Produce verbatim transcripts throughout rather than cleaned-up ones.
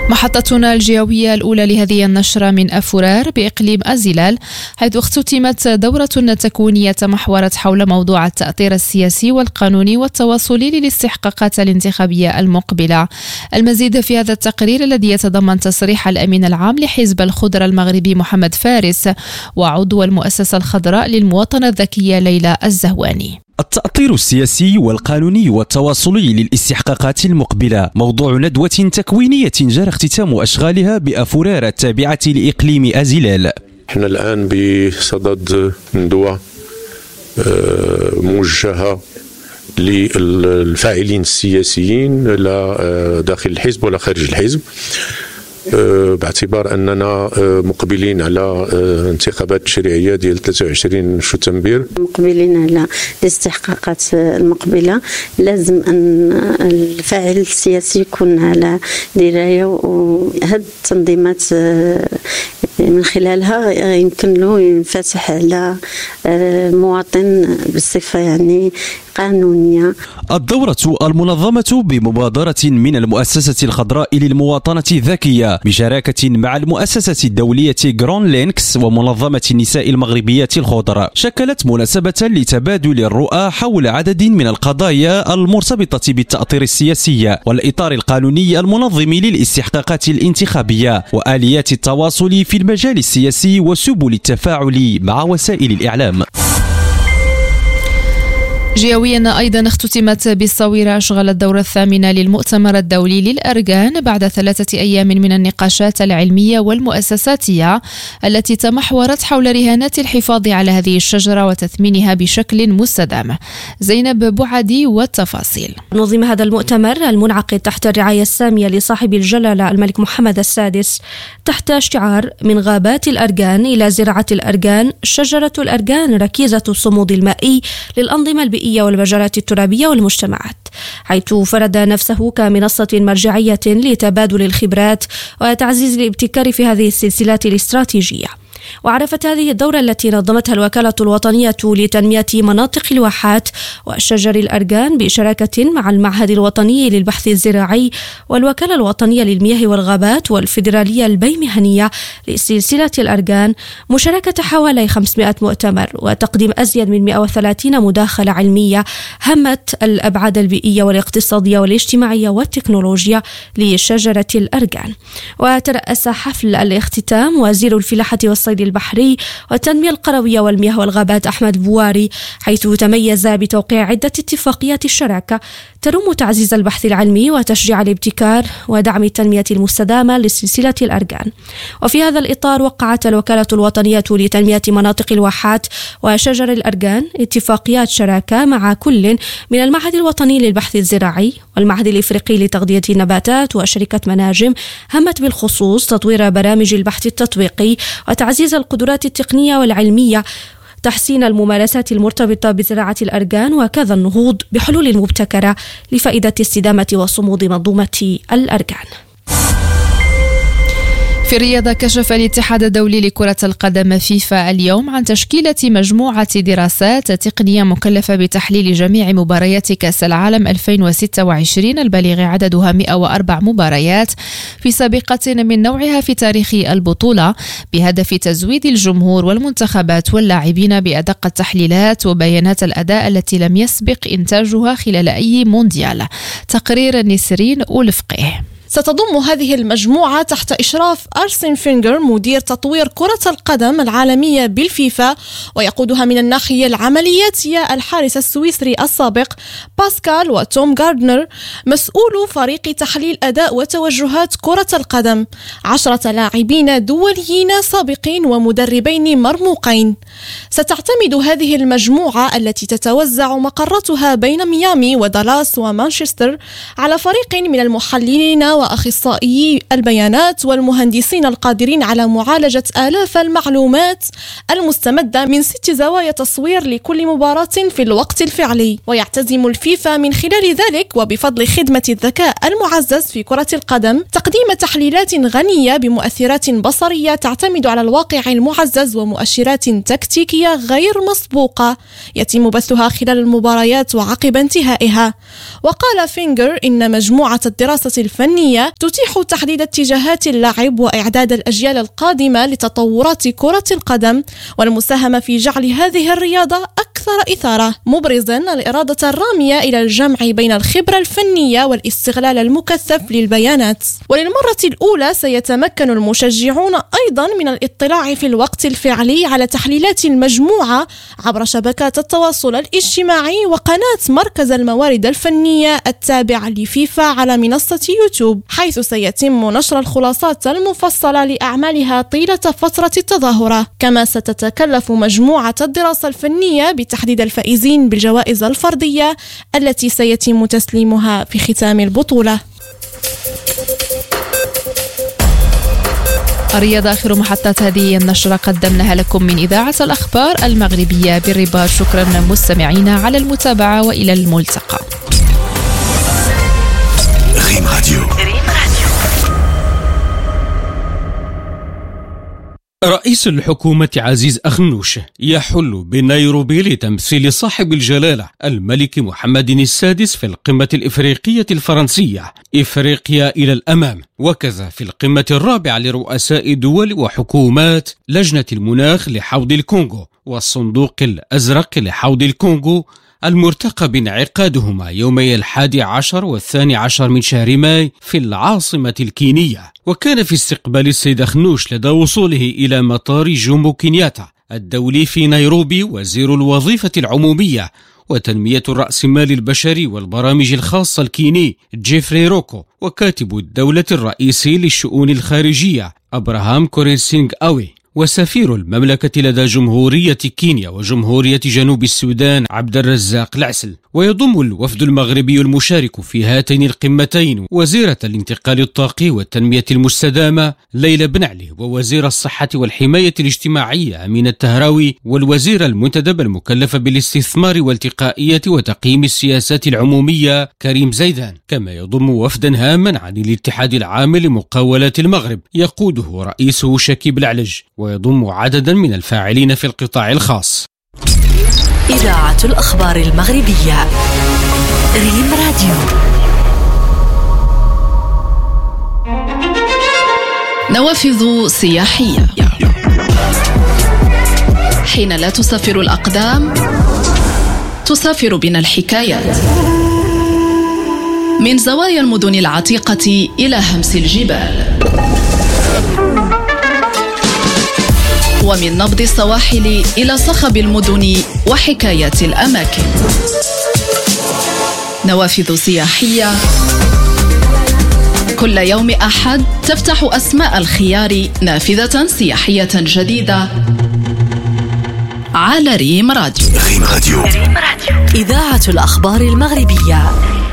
محطتنا الجوية الأولى لهذه النشرة من أفورار بإقليم أزيلال، حيث اختتمت دورة تكوينية تمحورت حول موضوع التأطير السياسي والقانوني والتواصلي للاستحقاقات الانتخابية المقبلة. المزيد في هذا التقرير الذي يتضمن تصريح الأمين العام لحزب الخضر المغربي محمد فارس وعضو المؤسسة الخضراء للمواطنة الذكية ليلى الزهواني. التأطير السياسي والقانوني والتواصلي للاستحقاقات المقبلة موضوع ندوة تكوينية جرى اختتام أشغالها بأفورار التابعة لإقليم أزيلال. احنا الآن بصدد ندوة موجهة للفاعلين السياسيين لا داخل الحزب ولا خارج الحزب، باعتبار أننا مقبلين على انتخابات تشريعية ديال ثلاثة وعشرين شتنبر. مقبلين على الاستحقاقات المقبلة، لازم أن الفاعل السياسي يكون على دراية، وهذه التنظيمات من خلالها يمكن له ينفتح على المواطن بصفة يعني قانونية. الدورة المنظمة بمبادرة من المؤسسة الخضراء للمواطنة الذكية بشراكة مع المؤسسة الدولية جرون لينكس ومنظمة النساء المغربية الخضر شكلت مناسبة لتبادل الرؤى حول عدد من القضايا المرتبطة بالتأطير السياسي والإطار القانوني المنظم للاستحقاقات الانتخابية وآليات التواصل في المجال السياسي وسبل التفاعل مع وسائل الإعلام. جويا أيضا اختتمت بالصويرة أشغال الدورة الثامنة للمؤتمر الدولي للأرجان بعد ثلاثة أيام من النقاشات العلمية والمؤسساتية التي تمحورت حول رهانات الحفاظ على هذه الشجرة وتثمينها بشكل مستدام. زينب بوعدي والتفاصيل. نظم هذا المؤتمر المنعقد تحت الرعاية السامية لصاحب الجلالة الملك محمد السادس تحت شعار من غابات الأرجان إلى زراعة الأرجان، شجرة الأرجان ركيزة الصمود المائي للأنظمة البيئية والمجالات الترابية والمجتمعات، حيث فرض نفسه كمنصة مرجعية لتبادل الخبرات وتعزيز الابتكار في هذه السلسلات الاستراتيجية. وعرفت هذه الدورة التي نظمتها الوكالة الوطنية لتنمية مناطق الواحات والشجر الأرجان بشراكة مع المعهد الوطني للبحث الزراعي والوكالة الوطنية للمياه والغابات والفيدرالية البيمهنية لسلسلة الأرجان، مشاركة حوالي خمسمائة مؤتمر وتقديم أزيد من مئة وثلاثين مداخلة علمية همت الأبعاد البيئية والاقتصادية والاجتماعية والتكنولوجيا لشجرة الأرجان. وترأس حفل الاختتام وزير الفلاحة والصيد البحري والتنمية القروية والمياه والغابات أحمد بواري، حيث تميز بتوقيع عدة اتفاقيات الشراكة تروم تعزيز البحث العلمي وتشجيع الابتكار ودعم التنمية المستدامة لسلسلة الأرجان. وفي هذا الإطار وقعت الوكالة الوطنية لتنمية مناطق الواحات وشجر الأرجان اتفاقيات شراكة مع كل من المعهد الوطني للبحث الزراعي والمعهد الإفريقي لتغذية النباتات وشركة مناجم، همت بالخصوص تطوير برامج البحث التطبيقي وتعزيز القدرات التقنية والعلمية، تحسين الممارسات المرتبطة بزراعة الأرجان، وكذا النهوض بحلول مبتكرة لفائدة استدامة وصمود منظومة الأرجان. في الرياضة، كشف الاتحاد الدولي لكرة القدم فيفا اليوم عن تشكيلة مجموعة دراسات تقنية مكلفة بتحليل جميع مباريات كأس العالم ألفين وستة وعشرين البالغ عددها مئة وأربع مباريات في سابقة من نوعها في تاريخ البطولة، بهدف تزويد الجمهور والمنتخبات واللاعبين بأدق التحليلات وبيانات الأداء التي لم يسبق إنتاجها خلال أي مونديال. تقرير نسرين أولفقه. ستضم هذه المجموعة تحت إشراف أرسن فينجر مدير تطوير كرة القدم العالمية بالفيفا، ويقودها من الناحية العملياتية الحارس السويسري السابق باسكال وتوم غاردنر مسؤول فريق تحليل أداء وتوجهات كرة القدم، عشرة لاعبين دوليين سابقين ومدربين مرموقين. ستعتمد هذه المجموعة التي تتوزع مقراتها بين ميامي ودالاس ومانشستر على فريق من المحللين وأخصائيي البيانات والمهندسين القادرين على معالجة آلاف المعلومات المستمدة من ست زوايا تصوير لكل مباراة في الوقت الفعلي. ويعتزم الفيفا من خلال ذلك وبفضل خدمة الذكاء المعزز في كرة القدم تقديم تحليلات غنية بمؤثرات بصرية تعتمد على الواقع المعزز ومؤشرات تكتيكية غير مسبوقة يتم بثها خلال المباريات وعقب انتهائها. وقال فينجر إن مجموعة الدراسة الفنية الفنية تتيح تحديد اتجاهات اللعب وإعداد الأجيال القادمة لتطورات كرة القدم والمساهمة في جعل هذه الرياضة أكثر إثارة، مبرزا الإرادة الرامية إلى الجمع بين الخبرة الفنية والاستغلال المكثف للبيانات. وللمرة الأولى سيتمكن المشجعون أيضا من الاطلاع في الوقت الفعلي على تحليلات المجموعة عبر شبكات التواصل الاجتماعي وقناة مركز الموارد الفنية التابع لفيفا على منصة يوتيوب، حيث سيتم نشر الخلاصات المفصلة لأعمالها طيلة فترة التظاهرة. كما ستتكلف مجموعة الدراسة الفنية بتحديد الفائزين بالجوائز الفردية التي سيتم تسليمها في ختام البطولة. الرياضة آخر محطات هذه النشرة قدمناها لكم من إذاعة الأخبار المغربية بالرباط. شكرا مستمعينا على المتابعة وإلى الملتقى. ريم راديو. رئيس الحكومة عزيز أخنوش يحل بنيروبي لتمثيل صاحب الجلالة الملك محمد السادس في القمة الإفريقية الفرنسية إفريقيا إلى الأمام، وكذا في القمة الرابعة لرؤساء دول وحكومات لجنة المناخ لحوض الكونغو والصندوق الأزرق لحوض الكونغو المرتقب انعقادهما يومي الحادي عشر والثاني عشر من شهر ماي في العاصمة الكينية. وكان في استقبال السيد أخنوش لدى وصوله إلى مطار جومو كينياتا الدولي في نيروبي وزير الوظيفة العمومية وتنمية الرأسمال البشري والبرامج الخاصة الكيني جيفري روكو، وكاتب الدولة الرئيسي للشؤون الخارجية أبراهام كورينسينغ أوي، وسفير المملكة لدى جمهورية كينيا وجمهورية جنوب السودان عبد الرزاق العسل. ويضم الوفد المغربي المشارك في هاتين القمتين وزيرة الانتقال الطاقي والتنمية المستدامة ليلى بن علي، ووزير الصحة والحماية الاجتماعية أمين التهراوي، والوزير المنتدب المكلف بالاستثمار والتقائية وتقييم السياسات العمومية كريم زيدان. كما يضم وفدا هاما عن الاتحاد العام لمقاولات المغرب يقوده رئيسه شكيب العلج، ويضم عددا من الفاعلين في القطاع الخاص. إذاعة الأخبار المغربية ريم راديو. نوافذ سياحية. حين لا تسافر الأقدام تسافر بنا الحكايات، من زوايا المدن العتيقة إلى همس الجبال، ومن نبض السواحل إلى صخب المدن وحكايات الأماكن. نوافذ سياحية كل يوم أحد تفتح أسماء الخيار نافذة سياحية جديدة على ريم راديو. ريم راديو. إذاعة الأخبار المغربية.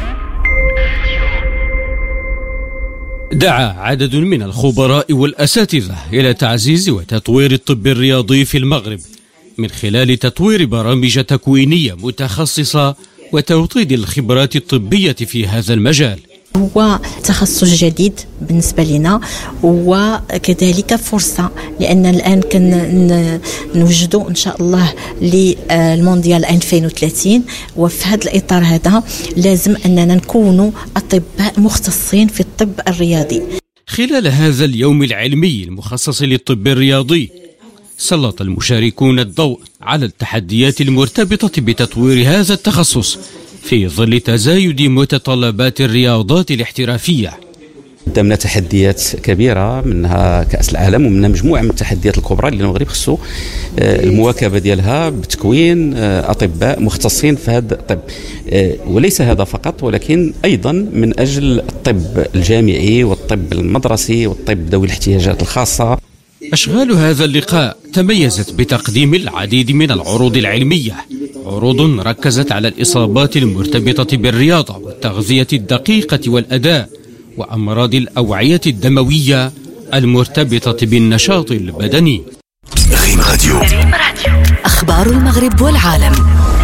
دعا عدد من الخبراء والأساتذة إلى تعزيز وتطوير الطب الرياضي في المغرب من خلال تطوير برامج تكوينية متخصصة وتوطيد الخبرات الطبية في هذا المجال. هو تخصص جديد بالنسبة لنا وكذلك فرصة، لأن الآن كان نوجدوا إن شاء الله للمونديال ألفين وثلاثين، وفي هذا الإطار هذا لازم أننا نكونوا أطباء مختصين في الطب الرياضي. خلال هذا اليوم العلمي المخصص للطب الرياضي سلط المشاركون الضوء على التحديات المرتبطة بتطوير هذا التخصص في ظل تزايد متطلبات الرياضات الاحترافية. قدامنا تحديات كبيرة، منها كأس العالم ومنها مجموعة من التحديات الكبرى اللي المغرب خصو المواكبة ديالها بتكوين أطباء مختصين في هذا الطب، وليس هذا فقط ولكن أيضا من أجل الطب الجامعي والطب المدرسي والطب ذوي الاحتياجات الخاصة. أشغال هذا اللقاء تميزت بتقديم العديد من العروض العلمية، عروض ركزت على الإصابات المرتبطة بالرياضة والتغذية الدقيقة والأداء وأمراض الأوعية الدموية المرتبطة بالنشاط البدني. ريم راديو. أخبار المغرب والعالم.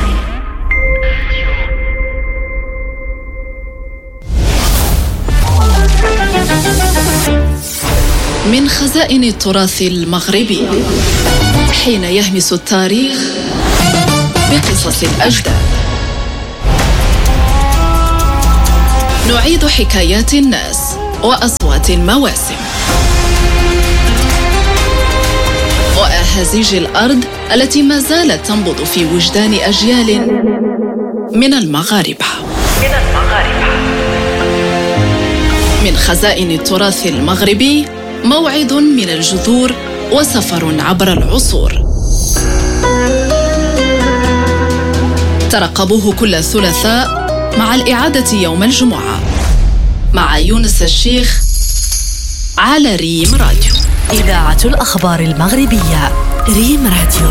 من خزائن التراث المغربي، حين يهمس التاريخ بقصص الأجداد، نعيد حكايات الناس وأصوات المواسم وأهازيج الأرض التي ما زالت تنبض في وجدان أجيال من المغاربة من المغاربة من خزائن التراث المغربي، موعد من الجذور وسفر عبر العصور. ترقبوه كل ثلاثاء مع الإعادة يوم الجمعة مع يونس الشيخ على ريم راديو. إذاعة الأخبار المغربية ريم راديو.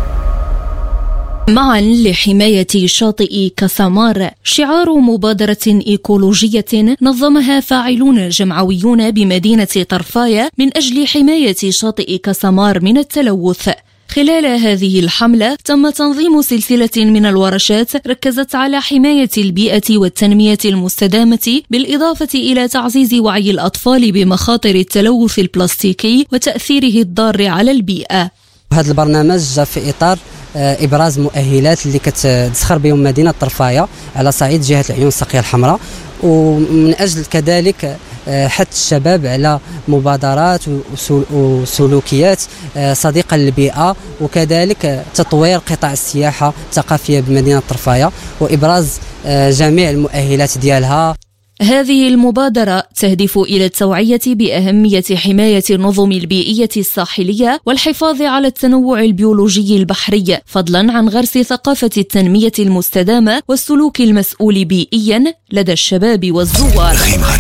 معا لحماية شاطئ كسامار، شعار مبادرة إيكولوجية نظمها فاعلون جمعويون بمدينة طرفاية من أجل حماية شاطئ كسامار من التلوث. خلال هذه الحملة تم تنظيم سلسلة من الورشات ركزت على حماية البيئة والتنمية المستدامة، بالإضافة إلى تعزيز وعي الأطفال بمخاطر التلوث البلاستيكي وتأثيره الضار على البيئة. هذا البرنامج جاء في إطار إبراز مؤهلات اللي كتدخر بهم مدينة طرفاية على صعيد جهة العيون الساقية الحمراء، ومن أجل كذلك حث الشباب على مبادرات وسلوكيات صديقة للبيئة، وكذلك تطوير قطاع السياحة الثقافية بمدينة طرفاية وإبراز جميع المؤهلات ديالها. هذه المبادرة تهدف إلى التوعية بأهمية حماية النظم البيئية الساحلية والحفاظ على التنوع البيولوجي البحري، فضلا عن غرس ثقافة التنمية المستدامة والسلوك المسؤول بيئيا لدى الشباب والزوار.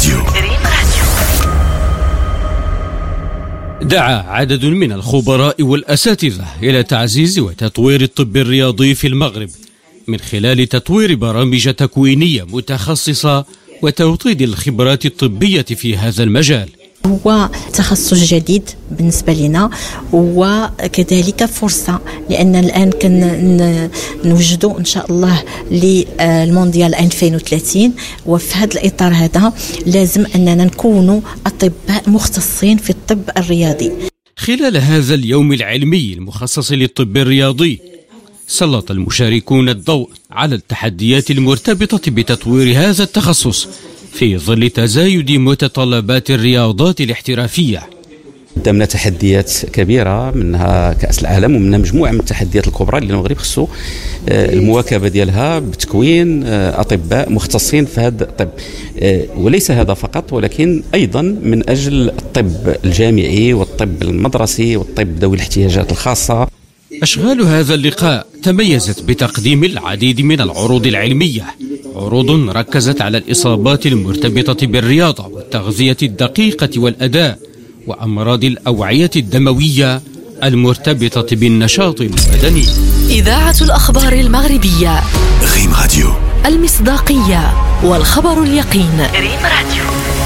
دعا عدد من الخبراء والأساتذة إلى تعزيز وتطوير الطب الرياضي في المغرب من خلال تطوير برامج تكوينية متخصصة وتوطيد الخبرات الطبية في هذا المجال. هو تخصص جديد بالنسبة لنا وكذلك فرصة، لأن الآن كان نوجدوا إن شاء الله للمونديال ألفين وثلاثين، وفي هذا الإطار هذا لازم أننا نكونوا أطباء مختصين في الطب الرياضي. خلال هذا اليوم العلمي المخصص للطب الرياضي سلط المشاركون الضوء على التحديات المرتبطة بتطوير هذا التخصص في ظل تزايد متطلبات الرياضات الاحترافية. قدامنا تحديات كبيرة، منها كأس العالم ومنها مجموعة من التحديات الكبرى اللي المغرب خصو المواكبة ديالها بتكوين أطباء مختصين في هذا الطب، وليس هذا فقط ولكن أيضا من أجل الطب الجامعي والطب المدرسي والطب ذوي الاحتياجات الخاصة. أشغال هذا اللقاء تميزت بتقديم العديد من العروض العلمية، عروض ركزت على الإصابات المرتبطة بالرياضة والتغذية الدقيقة والأداء وأمراض الأوعية الدموية المرتبطة بالنشاط البدني. إذاعة الأخبار المغربية ريم راديو، المصداقية والخبر اليقين. ريم راديو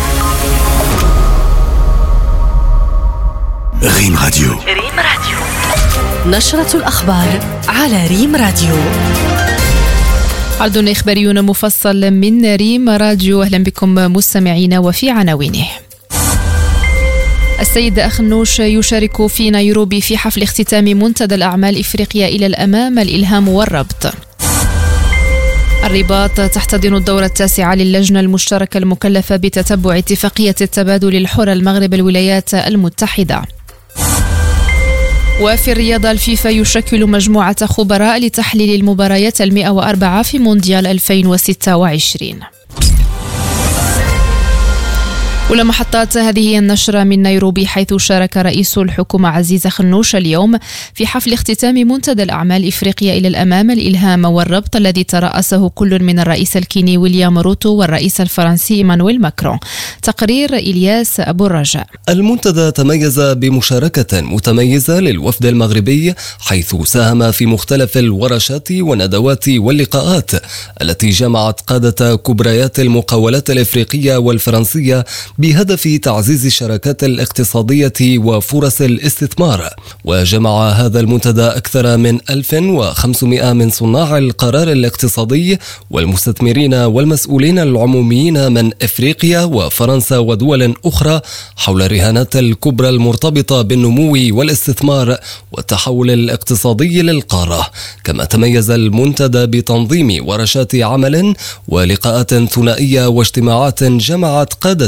ريم راديو ريم راديو نشرة الأخبار على ريم راديو. عرض إخباري مفصل من ريم راديو. أهلا بكم مستمعين وفي عناوينه. السيد أخنوش يشارك في نيروبي في حفل اختتام منتدى الأعمال إفريقيا إلى الأمام، الإلهام والربط. الرباط تحتضن الدورة التاسعة للجنة المشتركة المكلفة بتتبع اتفاقية التبادل الحر المغرب الولايات المتحدة. وفي الرياضة، الفيفا يشكل مجموعة خبراء لتحليل المباريات المئة وأربعة في مونديال ألفين وستة وعشرين. ولمحطات هذه النشرة من نيروبي، حيث شارك رئيس الحكومة عزيز أخنوش اليوم في حفل اختتام منتدى الأعمال إفريقيا إلى الأمام، الإلهام والربط، الذي ترأسه كل من الرئيس الكيني ويليام روتو والرئيس الفرنسي إيمانويل ماكرون. تقرير إلياس أبو الرجاء. المنتدى تميز بمشاركة متميزة للوفد المغربي، حيث ساهم في مختلف الورشات والندوات واللقاءات التي جمعت قادة كبريات المقاولات الإفريقية والفرنسية بهدف تعزيز الشراكات الاقتصادية وفرص الاستثمار. وجمع هذا المنتدى أكثر من ألف وخمسمائة من صناع القرار الاقتصادي والمستثمرين والمسؤولين العموميين من إفريقيا وفرنسا ودول أخرى حول الرهانات الكبرى المرتبطة بالنمو والاستثمار والتحول الاقتصادي للقارة. كما تميز المنتدى بتنظيم ورشات عمل ولقاءات ثنائية واجتماعات جمعت قادة كبرى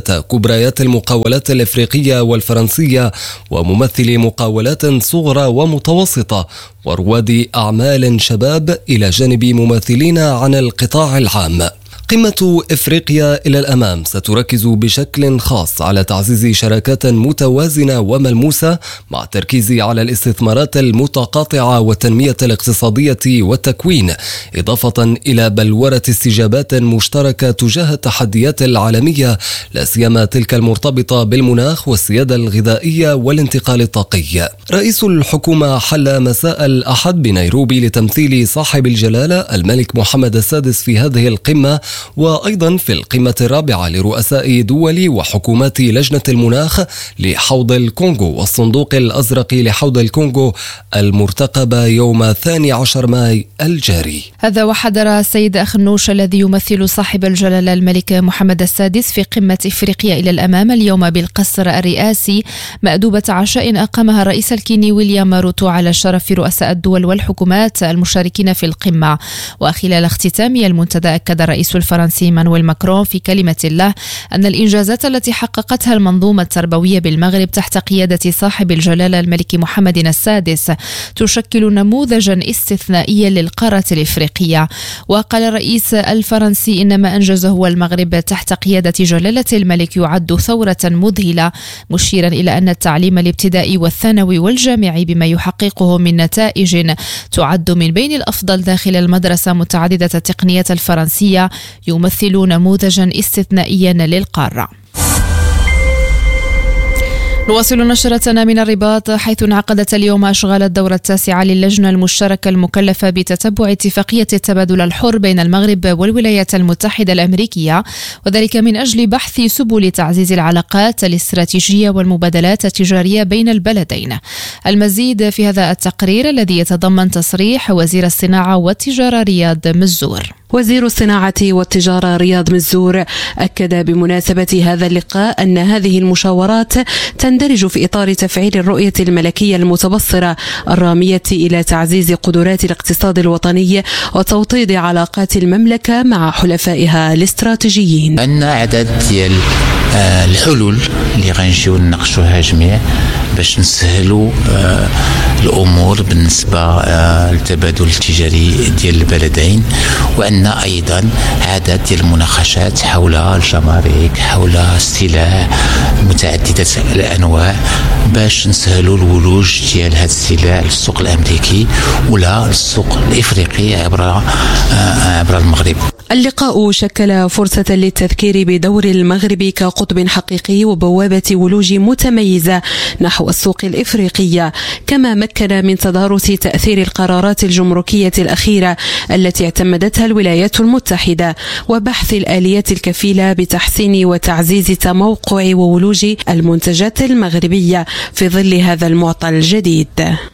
كبريات المقاولات الإفريقية والفرنسية وممثلي مقاولات صغرى ومتوسطة ورواد أعمال شباب إلى جانب ممثلين عن القطاع العام. قمة إفريقيا إلى الأمام ستركز بشكل خاص على تعزيز شراكات متوازنة وملموسة مع التركيز على الاستثمارات المتقاطعة والتنمية الاقتصادية والتكوين، إضافة إلى بلورة استجابات مشتركة تجاه التحديات العالمية لا سيما تلك المرتبطة بالمناخ والسيادة الغذائية والانتقال الطاقي. رئيس الحكومة حل مساء الأحد بنيروبي لتمثيل صاحب الجلالة الملك محمد السادس في هذه القمة، وأيضا في القمة الرابعة لرؤساء دول وحكومات لجنة المناخ لحوض الكونغو والصندوق الأزرق لحوض الكونغو المرتقبة يوم الثاني عشر ماي الجاري. هذا وحضر السيد أخنوش الذي يمثل صاحب الجلالة الملك محمد السادس في قمة إفريقيا إلى الأمام اليوم بالقصر الرئاسي مأدوبة عشاء أقامها الرئيس الكيني ويليام روتو على شرف رؤساء الدول والحكومات المشاركين في القمة. وخلال اختتام المنتدى أكد الرئيس الفرنسي مانويل ماكرون في كلمة له أن الإنجازات التي حققتها المنظومة التربوية بالمغرب تحت قيادة صاحب الجلالة الملك محمد السادس تشكل نموذجا استثنائيا للقارة الإفريقية. وقال الرئيس الفرنسي إن ما أنجزه المغرب تحت قيادة جلالة الملك يعد ثورة مذهلة، مشيرا إلى أن التعليم الابتدائي والثانوي والجامعي بما يحققه من نتائج تعد من بين الأفضل داخل المدرسة متعددة التقنيات الفرنسية يمثل نموذجا استثنائيا للقارة. نواصل نشرتنا من الرباط، حيث انعقدت اليوم أشغال الدورة التاسعة للجنة المشتركة المكلفة بتتبع اتفاقية التبادل الحر بين المغرب والولايات المتحدة الأمريكية، وذلك من أجل بحث سبل تعزيز العلاقات الاستراتيجية والمبادلات التجارية بين البلدين. المزيد في هذا التقرير الذي يتضمن تصريح وزير الصناعة والتجارة رياض مزور. وزير الصناعة والتجارة رياض مزور أكد بمناسبة هذا اللقاء أن هذه المشاورات تندرج في إطار تفعيل الرؤية الملكية المتبصرة الرامية إلى تعزيز قدرات الاقتصاد الوطني وتوطيد علاقات المملكة مع حلفائها الاستراتيجيين. عندنا عدد ديال الحلول اللي غنجيو نناقشوها جميع باش نسهلوا الأمور بالنسبة للتبادل التجاري ديال البلدين، وعندنا أيضا عدد ديال المناقشات حول الجمارك، حول السلع متعددة الأنواع باش نسهلوا الولوج ديال هذا السلع للسوق الأمريكي ولا للسوق الإفريقي عبر عبر المغرب. اللقاء شكل فرصة للتذكير بدور المغرب كقطب حقيقي وبوابة ولوج متميزة نحو السوق الإفريقية، كما مكن من تدارس تأثير القرارات الجمركية الأخيرة التي اعتمدتها الولايات المتحدة وبحث الآليات الكفيلة بتحسين وتعزيز تموقع وولوج المنتجات المغربية في ظل هذا المعطى الجديد.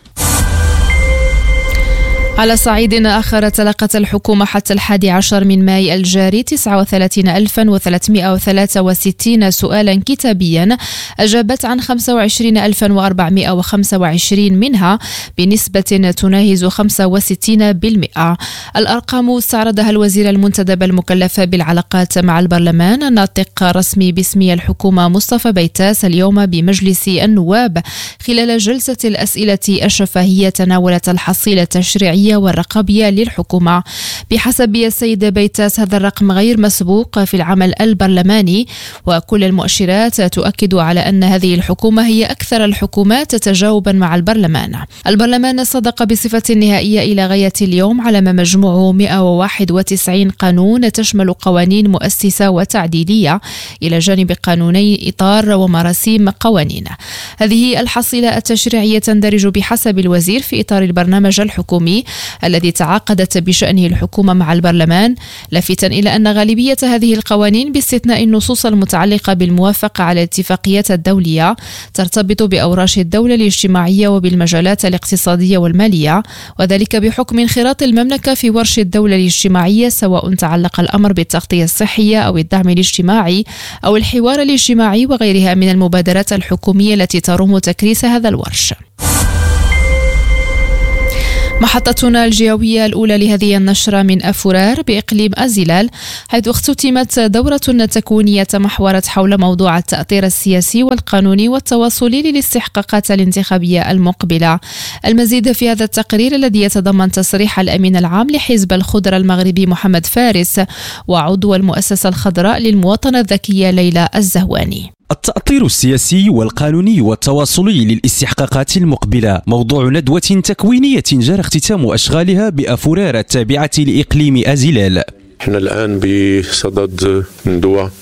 على صعيد آخر، تلقت الحكومة حتى الحادي عشر من ماي الجاري تسعة وثلاثين ألفا وثلاثمائة وثلاثة وستين سؤالا كتابيا، أجابت عن خمسة وعشرين ألفا وأربعمائة وخمسة وعشرين منها بنسبة تناهز خمسة وستين بالمئة. الأرقام استعرضها الوزير المنتدب المكلف بالعلاقات مع البرلمان الناطق رسمي باسم الحكومة مصطفى بيتاس اليوم بمجلس النواب خلال جلسة الأسئلة الشفهية تناولت الحصيلة التشريعية والرقابية للحكومة. بحسب السيد بيتاس هذا الرقم غير مسبوق في العمل البرلماني، وكل المؤشرات تؤكد على أن هذه الحكومة هي أكثر الحكومات تجاوبا مع البرلمان. البرلمان صدق بصفة نهائية إلى غاية اليوم على ما مجموعه مئة وواحد وتسعين قانون تشمل قوانين مؤسسة وتعديلية إلى جانب قانوني إطار ومراسيم قوانين. هذه الحصيلة التشريعية تندرج بحسب الوزير في إطار البرنامج الحكومي الذي تعاقدت بشأنه الحكومة مع البرلمان، لافتا إلى أن غالبية هذه القوانين باستثناء النصوص المتعلقة بالموافقة على الاتفاقيات الدولية ترتبط بأوراش الدولة الاجتماعية وبالمجالات الاقتصادية والمالية، وذلك بحكم انخراط المملكة في ورش الدولة الاجتماعية، سواء تعلق الأمر بالتغطية الصحية أو الدعم الاجتماعي أو الحوار الاجتماعي وغيرها من المبادرات الحكومية التي تروم تكريس هذا الورش. محطتنا الجوية الأولى لهذه النشرة من أفورار بإقليم أزيلال، حيث اختتمت دورة تكوينية تمحورت حول موضوع التأطير السياسي والقانوني والتواصلي للاستحقاقات الانتخابية المقبلة. المزيد في هذا التقرير الذي يتضمن تصريح الأمين العام لحزب الخضر المغربي محمد فارس وعضو المؤسسة الخضراء للمواطنة الذكية ليلى الزهواني. التأطير السياسي والقانوني والتواصلي للاستحقاقات المقبلة موضوع ندوة تكوينية جرى اختتام أشغالها بأفورار التابعة لإقليم أزيلال. احنا الآن بصدد ندوة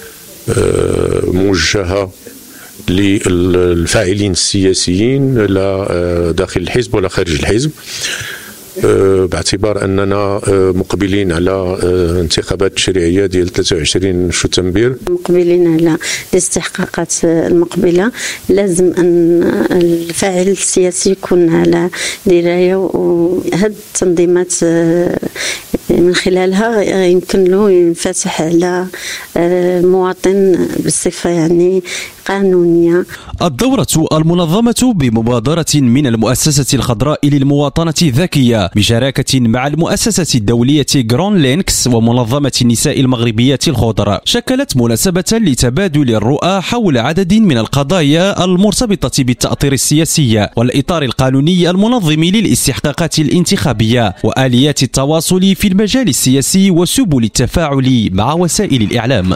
موجهة للفاعلين السياسيين لا داخل الحزب ولا خارج الحزب، باعتبار أننا مقبلين على انتخابات تشريعية ديال ثلاثة وعشرين شتنبر. مقبلين على الاستحقاقات المقبلة، لازم أن الفاعل السياسي يكون على دراية، وهذه التنظيمات من خلالها يمكن له ينفتح على المواطن بصفة يعني قانونية. الدورة المنظمة بمبادرة من المؤسسة الخضراء للمواطنة الذكية بشراكة مع المؤسسة الدولية جرون لينكس ومنظمة النساء المغربية الخضر شكلت مناسبة لتبادل الرؤى حول عدد من القضايا المرتبطة بالتأطير السياسي والإطار القانوني المنظم للاستحقاقات الانتخابية وآليات التواصل في المجال السياسي وسبل التفاعل مع وسائل الإعلام.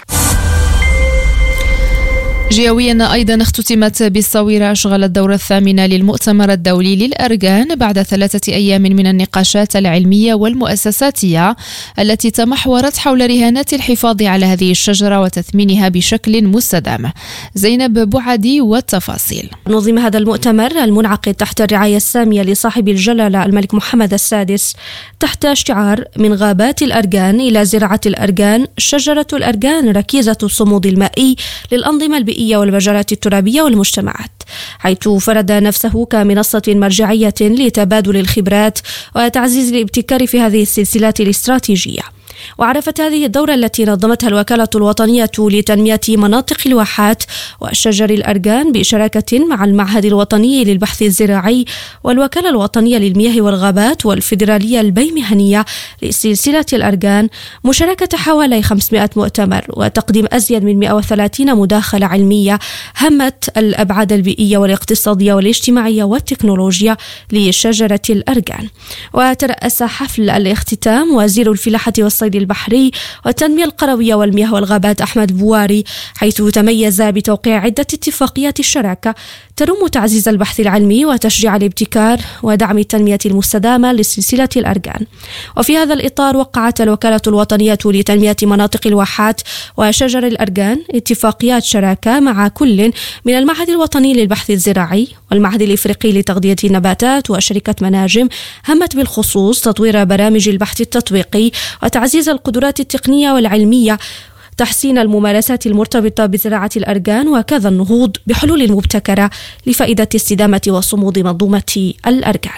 جهويا أيضا اختتمت بالصويرة أشغال الدورة الثامنة للمؤتمر الدولي للأرجان بعد ثلاثة أيام من النقاشات العلمية والمؤسساتية التي تمحورت حول رهانات الحفاظ على هذه الشجرة وتثمينها بشكل مستدام. زينب بوعدي والتفاصيل. نظم هذا المؤتمر المنعقد تحت الرعاية السامية لصاحب الجلالة الملك محمد السادس تحت شعار من غابات الأرجان إلى زراعة الأرجان، شجرة الأرجان ركيزة الصمود المائي للأنظمة البيئية والمجالات الترابية والمجتمعات، حيث فرض نفسه كمنصة مرجعية لتبادل الخبرات وتعزيز الابتكار في هذه السلسلة الاستراتيجية. وعرفت هذه الدورة التي نظمتها الوكالة الوطنية لتنمية مناطق الواحات والشجر الأرجان بشراكة مع المعهد الوطني للبحث الزراعي والوكالة الوطنية للمياه والغابات والفيدرالية البيمهنية لسلسلة الأرجان مشاركة حوالي خمسمائة مؤتمر وتقديم أزيد من مئة وثلاثين مداخلة علمية همت الأبعاد البيئية والاقتصادية والاجتماعية والتكنولوجيا لشجرة الأرجان. وترأس حفل الاختتام وزير الفلاحة والصيد البحري والتنمية القروية والمياه والغابات أحمد بواري، حيث تميز بتوقيع عدة اتفاقيات الشراكة تروم تعزيز البحث العلمي وتشجيع الابتكار ودعم التنمية المستدامة لسلسلة الأرجان. وفي هذا الإطار وقعت الوكالة الوطنية لتنمية مناطق الواحات وشجر الأرجان اتفاقيات شراكة مع كل من المعهد الوطني للبحث الزراعي والمعهد الإفريقي لتغذية النباتات وشركة مناجم، همت بالخصوص تطوير برامج البحث التطبيقي وتعزيز القدرات التقنية والعلمية، تحسين الممارسات المرتبطة بزراعة الأرجان، وكذا النهوض بحلول مبتكرة لفائدة استدامة وصمود منظومة الأرجان.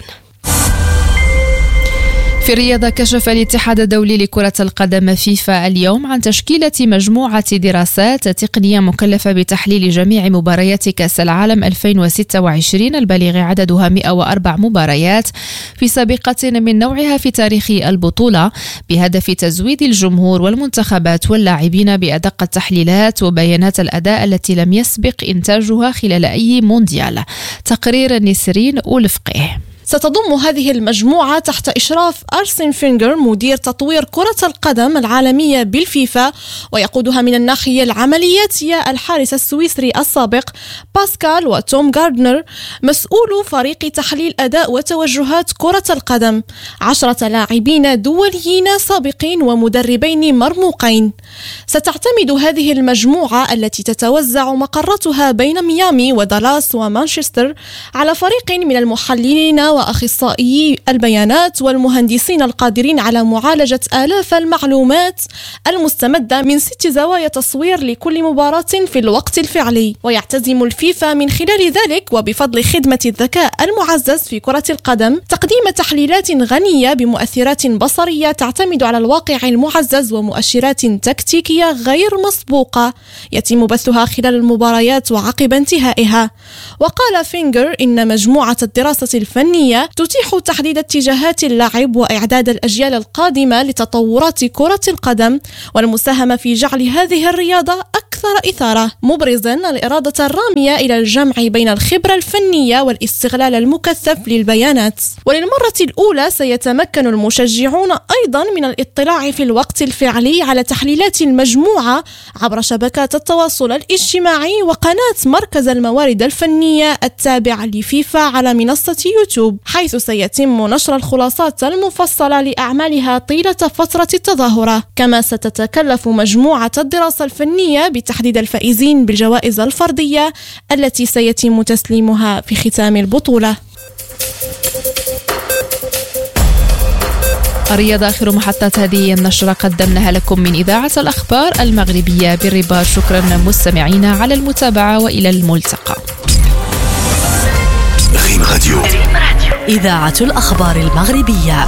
في الرياضة، كشف الاتحاد الدولي لكرة القدم فيفا اليوم عن تشكيلة مجموعة دراسات تقنية مكلفة بتحليل جميع مباريات كأس العالم ألفين وستة وعشرين البالغ عددها مئة وأربع مباريات في سابقة من نوعها في تاريخ البطولة، بهدف تزويد الجمهور والمنتخبات واللاعبين بأدق التحليلات وبيانات الأداء التي لم يسبق إنتاجها خلال أي مونديال. تقرير نسرين أولفقه. ستضم هذه المجموعة تحت إشراف أرسن فينجر مدير تطوير كرة القدم العالمية بالفيفا، ويقودها من الناحية العملياتية الحارس السويسري السابق باسكال وتوم غاردنر مسؤول فريق تحليل أداء وتوجهات كرة القدم، عشرة لاعبين دوليين سابقين ومدربين مرموقين. ستعتمد هذه المجموعة التي تتوزع مقراتها بين ميامي ودالاس ومانشستر على فريق من المحللين وأخصائيي البيانات والمهندسين القادرين على معالجة آلاف المعلومات المستمدة من ست زوايا تصوير لكل مباراة في الوقت الفعلي. ويعتزم الفيفا من خلال ذلك وبفضل خدمة الذكاء المعزز في كرة القدم تقديم تحليلات غنية بمؤثرات بصرية تعتمد على الواقع المعزز ومؤشرات تكتيكية غير مسبوقة يتم بثها خلال المباريات وعقب انتهائها. وقال فينجر إن مجموعة الدراسة الفنية الفنية تتيح تحديد اتجاهات اللعب وإعداد الأجيال القادمة لتطورات كرة القدم والمساهمة في جعل هذه الرياضة أكثر إثارة، مبرزا الإرادة الرامية إلى الجمع بين الخبرة الفنية والاستغلال المكثف للبيانات. وللمرة الأولى سيتمكن المشجعون أيضا من الاطلاع في الوقت الفعلي على تحليلات المجموعة عبر شبكات التواصل الاجتماعي وقناة مركز الموارد الفنية التابع لفيفا على منصة يوتيوب، حيث سيتم نشر الخلاصات المفصلة لأعمالها طيلة فترة التظاهرة. كما ستتكلف مجموعة الدراسة الفنية بتحديد الفائزين بالجوائز الفردية التي سيتم تسليمها في ختام البطولة. الرياضة آخر محطات هذه النشرة قدمناها لكم من إذاعة الأخبار المغربية بالرباط. شكرا مستمعينا على المتابعة وإلى الملتقى. ريم راديو، إذاعة الأخبار المغربية.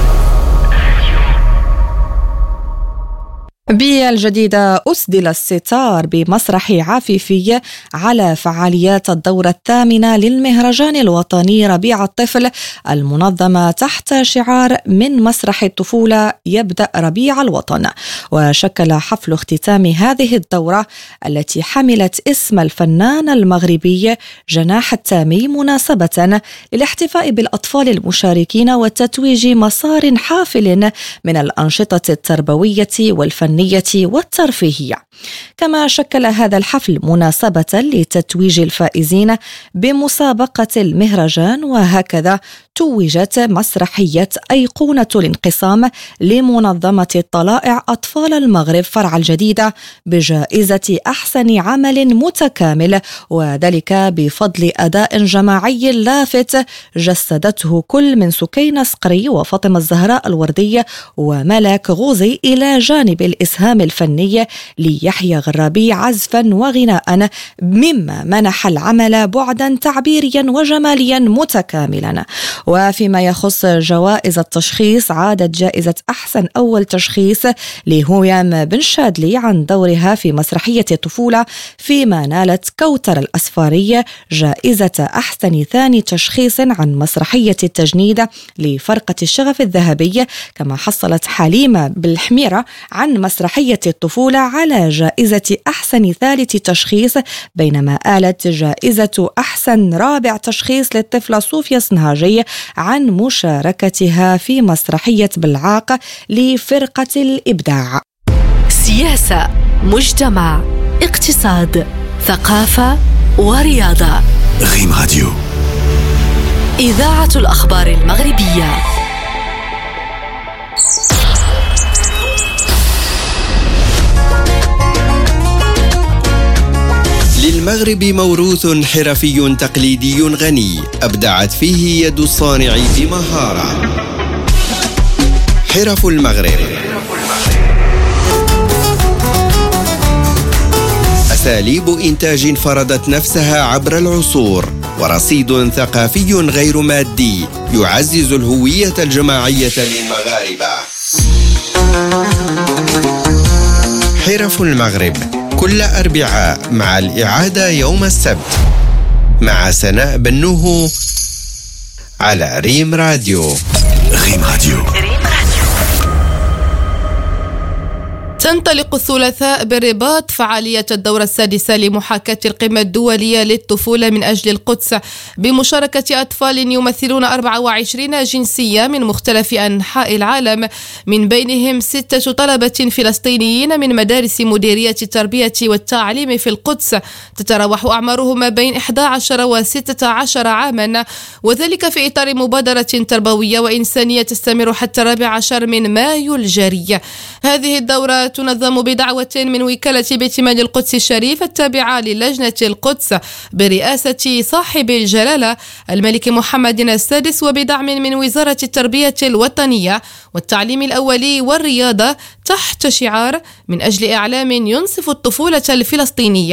بالجديدة أسدل الستار بمسرح عفيفي على فعاليات الدورة الثامنة للمهرجان الوطني ربيع الطفل المنظمة تحت شعار من مسرح الطفولة يبدأ ربيع الوطن. وشكل حفل اختتام هذه الدورة التي حملت اسم الفنان المغربي جناح التامي مناسبة للاحتفاء بالأطفال المشاركين وتتويج مسار حافل من الأنشطة التربوية والفنية والترفيهية. كما شكل هذا الحفل مناسبة لتتويج الفائزين بمسابقة المهرجان، وهكذا توجت مسرحية أيقونة الانقسام لمنظمة الطلائع أطفال المغرب فرع الجديدة بجائزة أحسن عمل متكامل، وذلك بفضل أداء جماعي لافت جسدته كل من سكينة صقري وفاطمة الزهراء الوردي وملك غوزي، إلى جانب الإسهام الفني ليحيى غرابي عزفا وغناء، مما منح العمل بعدا تعبيريا وجماليا متكاملا. وفيما يخص جوائز التشخيص، عادت جائزة أحسن أول تشخيص لهويام بن شادلي عن دورها في مسرحية الطفولة، فيما نالت كوثر الأسفاري جائزة أحسن ثاني تشخيص عن مسرحية التجنيد لفرقة الشغف الذهبي. كما حصلت حليمة بالحميرة عن مسرحية الطفولة على جائزة أحسن ثالث تشخيص، بينما آلت جائزة أحسن رابع تشخيص للطفلة صوفيا صنهاجي عن مشاركتها في مسرحية بالعاق لفرقة الإبداع. سياسة، مجتمع، اقتصاد، ثقافة ورياضة. ريم راديو، إذاعة الأخبار المغربية. للمغرب موروث حرفي تقليدي غني أبدعت فيه يد الصانع بمهارة. حرف المغرب، أساليب إنتاج فرضت نفسها عبر العصور، ورصيد ثقافي غير مادي يعزز الهوية الجماعية للمغاربة. حرف المغرب كل أربعاء مع الإعادة يوم السبت مع سناء بنوه على ريم راديو. ريم راديو. تنطلق الثلاثاء بالرباط فعالية الدورة السادسة لمحاكاة القمة الدولية للطفولة من أجل القدس بمشاركة أطفال يمثلون أربعة وعشرين جنسية من مختلف أنحاء العالم، من بينهم ستة طلبة فلسطينيين من مدارس مديرية التربية والتعليم في القدس، تتراوح أعمارهم ما بين إحدى عشر وستة عشر عاما، وذلك في إطار مبادرة تربوية وإنسانية تستمر حتى الرابع عشر من مايو الجاري. هذه الدورة تنظم بدعوة من وكالة بيت مال القدس الشريف التابعة للجنة القدس برئاسة صاحب الجلالة الملك محمد السادس، وبدعم من وزارة التربية الوطنية والتعليم الأولي والرياضة، تحت شعار من أجل إعلام ينصف الطفولة الفلسطينية،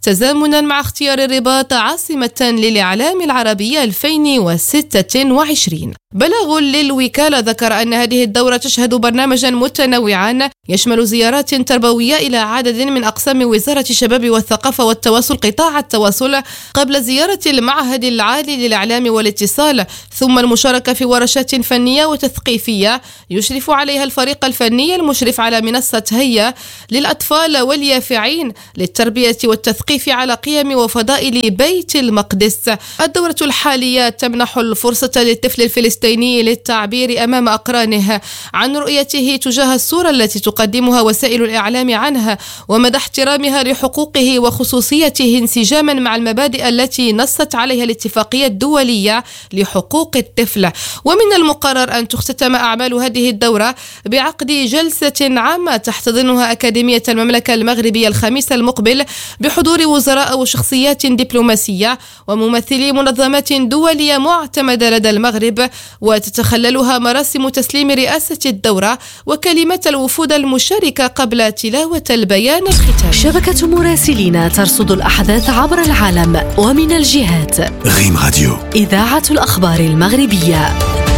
تزامنا مع اختيار الرباط عاصمة للإعلام العربي ألفين وستة وعشرين. بلاغ للوكالة ذكر أن هذه الدورة تشهد برنامجا متنوعا يشمل زيارات تربوية إلى عدد من أقسام وزارة الشباب والثقافة والتواصل قطاع التواصل قبل زيارة المعهد العالي للإعلام والاتصال، ثم المشاركة في ورشات فنية وتثقيفية يشرف عليها الفريق الفني المشرف على منصة هيا للأطفال واليافعين للتربية والتثقيف على قيم وفضائل بيت المقدس. الدورة الحالية تمنح الفرصة للطفل الفلسطيني للتعبير أمام أقرانه عن رؤيته تجاه الصورة التي تقدمها وسائل الإعلام عنها ومدى احترامها لحقوقه وخصوصيته انسجاما مع المبادئ التي نصت عليها الاتفاقية الدولية لحقوق الطفل. ومن المقرر أن تختتم أعمال هذه الدورة بعقد جلسة عامة تحتضنها أكاديمية المملكة المغربية الخميس المقبل بحضور وزراء وشخصيات دبلوماسية وممثلي منظمات دولية معتمدة لدى المغرب، وتتخللها مراسم تسليم رئاسة الدورة وكلمات الوفود المشاركة قبل تلاوة البيان الختامي. شبكة مراسلين ترصد الأحداث عبر العالم ومن الجهات. غيم راديو، إذاعة الأخبار المغربية.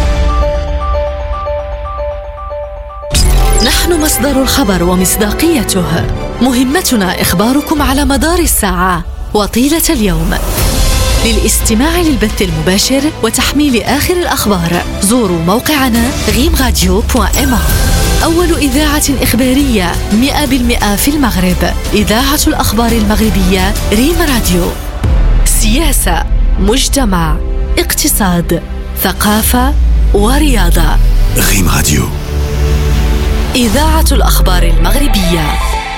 نحن مصدر الخبر ومصداقيته، مهمتنا إخباركم على مدار الساعة وطيلة اليوم. للاستماع للبث المباشر وتحميل آخر الأخبار زوروا موقعنا غيم راديو دوت إم. أول إذاعة إخبارية مئة بالمئة في المغرب، إذاعة الأخبار المغربية ريم راديو. سياسة، مجتمع، اقتصاد، ثقافة ورياضة. غيم راديو، إذاعة الأخبار المغربية.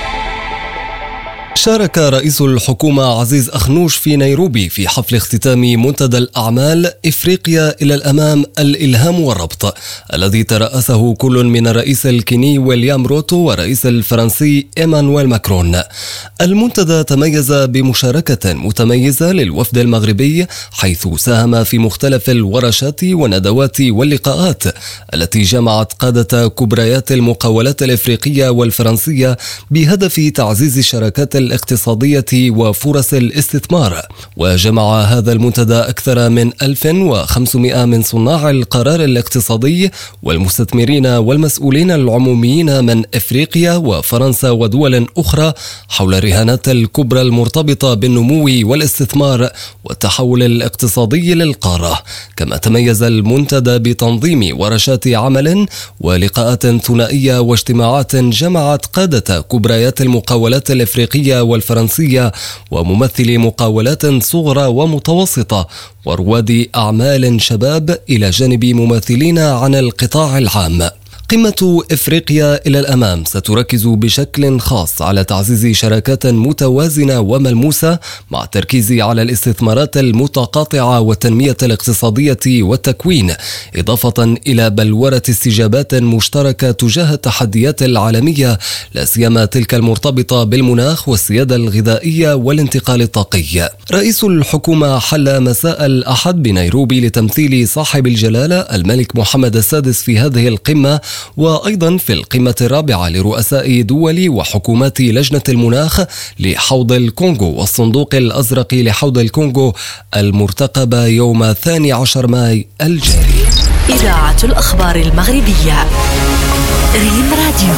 شارك رئيس الحكومة عزيز أخنوش في نيروبي في حفل اختتام منتدى الأعمال إفريقيا إلى الأمام الإلهام والربط، الذي ترأسه كل من الرئيس الكيني ويليام روتو والرئيس الفرنسي إيمانويل ماكرون. المنتدى تميز بمشاركة متميزة للوفد المغربي، حيث ساهم في مختلف الورشات والندوات واللقاءات التي جمعت قادة كبريات المقاولات الإفريقية والفرنسية بهدف تعزيز الشراكات الاقتصادية وفرص الاستثمار. وجمع هذا المنتدى أكثر من ألف وخمسمائة من صناع القرار الاقتصادي والمستثمرين والمسؤولين العموميين من إفريقيا وفرنسا ودول أخرى حول الرهانات الكبرى المرتبطة بالنمو والاستثمار والتحول الاقتصادي للقارة. كما تميز المنتدى بتنظيم ورشات عمل ولقاءات ثنائية واجتماعات جمعت قادة كبريات المقاولات الإفريقية والفرنسية وممثلي مقاولات صغرى ومتوسطة ورواد أعمال شباب إلى جانب ممثلين عن القطاع العام. قمة إفريقيا إلى الأمام ستركز بشكل خاص على تعزيز شراكات متوازنة وملموسة مع التركيز على الاستثمارات المتقاطعة والتنمية الاقتصادية والتكوين، إضافة إلى بلورة استجابات مشتركة تجاه التحديات العالمية، لا سيما تلك المرتبطة بالمناخ والسيادة الغذائية والانتقال الطاقي. رئيس الحكومة حل مساء الأحد بنيروبي لتمثيل صاحب الجلالة الملك محمد السادس في هذه القمة، وأيضا في القمة الرابعة لرؤساء دول وحكومات لجنة المناخ لحوض الكونغو والصندوق الأزرق لحوض الكونغو المرتقبة يوم الثاني عشر ماي الجاري. إذاعة الأخبار المغربية ريم راديو.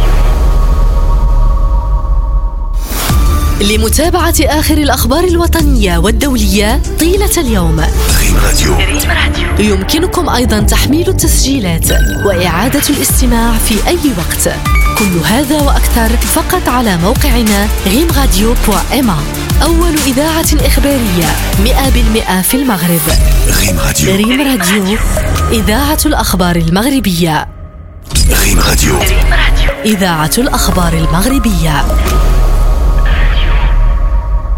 لمتابعة آخر الأخبار الوطنية والدولية طيلة اليوم، غيم راديو. يمكنكم أيضا تحميل التسجيلات وإعادة الاستماع في أي وقت. كل هذا وأكثر فقط على موقعنا غيم راديو دوت إم. أول إذاعة إخبارية مئة بالمئة في المغرب. غيم راديو. غيم راديو، إذاعة الأخبار المغربية. غيم راديو، إذاعة الأخبار المغربية.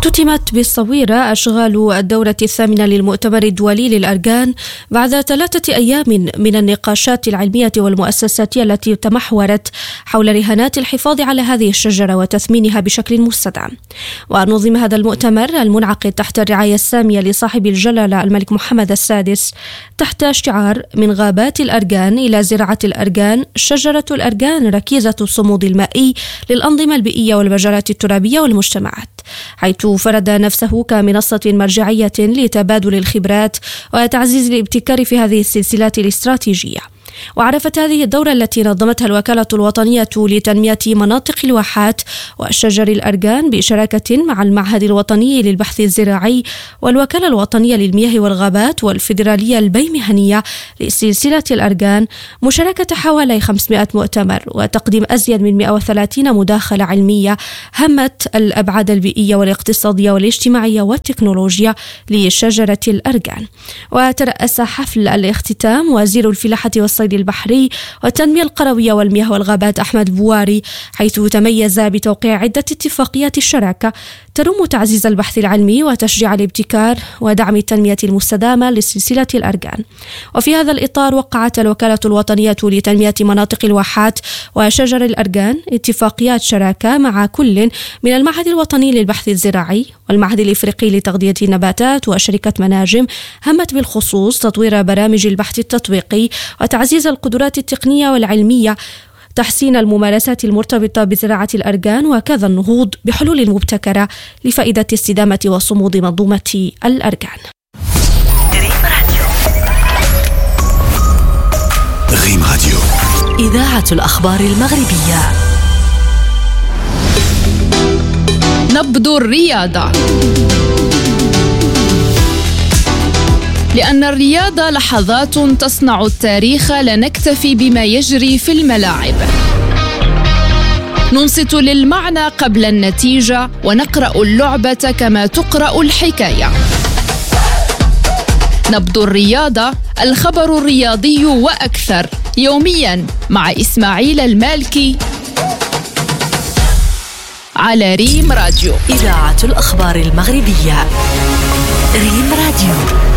اختتمت بالصويرة أشغال الدورة الثامنة للمؤتمر الدولي للأرجان بعد ثلاثة أيام من النقاشات العلمية والمؤسساتية التي تمحورت حول رهانات الحفاظ على هذه الشجرة وتثمينها بشكل مستدام. ونظم هذا المؤتمر المنعقد تحت الرعاية السامية لصاحب الجلالة الملك محمد السادس تحت شعار من غابات الأرجان إلى زراعة الأرجان، شجرة الأرجان ركيزة الصمود المائي للأنظمة البيئية والمجالات الترابية والمجتمعات، حيث فرض نفسه كمنصة مرجعية لتبادل الخبرات وتعزيز الابتكار في هذه السلسلات الاستراتيجية. وعرفت هذه الدورة التي نظمتها الوكالة الوطنية لتنمية مناطق الواحات وشجر الأرجان بشراكة مع المعهد الوطني للبحث الزراعي والوكالة الوطنية للمياه والغابات والفيدرالية البيمهنية لسلسلة الأرجان مشاركة حوالي خمسمائة مؤتمر وتقديم أزيد من مئة وثلاثين مداخلة علمية همت الأبعاد البيئية والاقتصادية والاجتماعية والتكنولوجيا لشجرة الأرجان. وترأس حفل الاختتام وزير الفلاحة والصيد البحري والتنمية القروية والمياه والغابات أحمد بواري، حيث تميز بتوقيع عدة اتفاقيات الشراكة تروم تعزيز البحث العلمي وتشجيع الابتكار ودعم التنمية المستدامة لسلسلة الأرجان. وفي هذا الإطار وقعت الوكالة الوطنية لتنمية مناطق الواحات وشجر الأرجان اتفاقيات شراكة مع كل من المعهد الوطني للبحث الزراعي والمعهد الإفريقي لتغذية النباتات وشركة مناجم، همت بالخصوص تطوير برامج البحث التطبيقي وتعزيز القدرات التقنية والعلمية، تحسين الممارسات المرتبطة بزراعة الأرجان، وكذا النهوض بحلول مبتكرة لفائدة استدامة وصمود منظومة الأرجان. ريم راديو، إذاعة الأخبار المغربية. نبض الرياضة، لأن الرياضة لحظات تصنع التاريخ، لا نكتفي بما يجري في الملاعب. ننصت للمعنى قبل النتيجة ونقرأ اللعبة كما تقرأ الحكاية. نبض الرياضة، الخبر الرياضي وأكثر، يوميا مع إسماعيل المالكي على ريم راديو، إذاعة الأخبار المغربية. ريم راديو.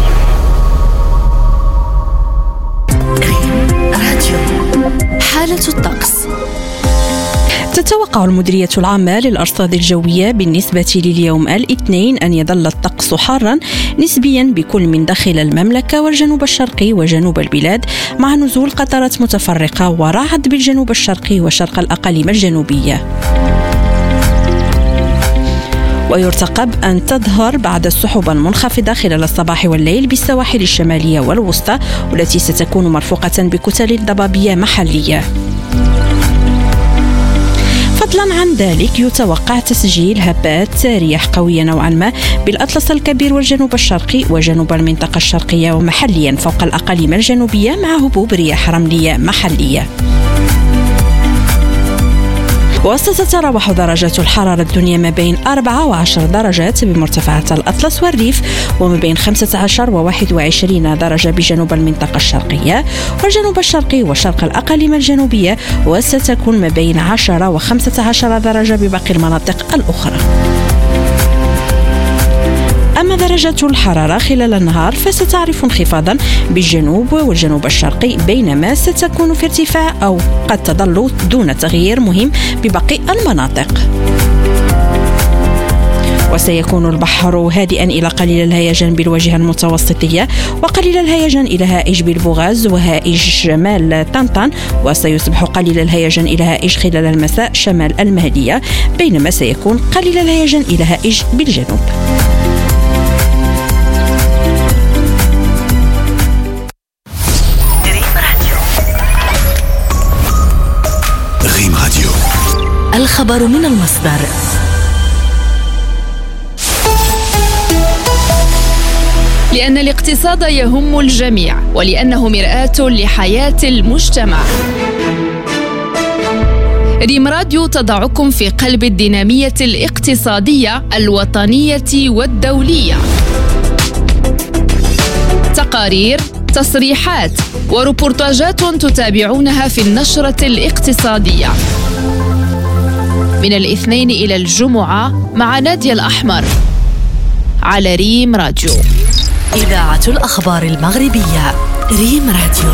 حالة الطقس. تتوقع المديرية العامة للأرصاد الجوية بالنسبة لليوم الاثنين أن يظل الطقس حارا نسبيا بكل من داخل المملكة والجنوب الشرقي وجنوب البلاد، مع نزول قطرات متفرقة ورعد بالجنوب الشرقي وشرق الأقاليم الجنوبية. ويرتقب أن تظهر بعض السحب المنخفضة خلال الصباح والليل بالسواحل الشمالية والوسطى، والتي ستكون مرفوقة بكتل ضبابية محلية. فضلا عن ذلك يتوقع تسجيل هبات رياح قوية نوعا ما بالأطلس الكبير والجنوب الشرقي وجنوب المنطقة الشرقية ومحليا فوق الأقاليم الجنوبية، مع هبوب رياح رملية محلية. وستتراوح درجات الحرارة الدنيا ما بين أربعة وعشر درجات بمرتفعات الأطلس والريف، وما بين خمسة عشر وواحد وعشرين درجة بجنوب المنطقة الشرقية والجنوب الشرقي وشرق الأقاليم الجنوبية، وستكون ما بين عشرة وخمسة عشر درجة بباقي المناطق الأخرى. أما درجات الحرارة خلال النهار فستعرف انخفاضا بالجنوب والجنوب الشرقي، بينما ستكون في ارتفاع أو قد تظل دون تغيير مهم بباقي المناطق. وسيكون البحر هادئا إلى قليل الهيجان بالواجهة المتوسطية، وقليل الهيجان إلى هائج بالبوغاز وهائج شمال طنطان، وسيصبح قليل الهيجان إلى هائج خلال المساء شمال المهدية، بينما سيكون قليل الهيجان إلى هائج بالجنوب. ريم راديو، الخبر من المصدر. لأن الاقتصاد يهم الجميع، ولأنه مرآة لحياة المجتمع. ريم راديو تضعكم في قلب الدينامية الاقتصادية الوطنية والدولية. تقارير، تصريحات وريبورتاجات تتابعونها في النشرة الاقتصادية من الاثنين إلى الجمعة مع نادية الأحمر على ريم راديو. إذاعة الأخبار المغربية ريم راديو.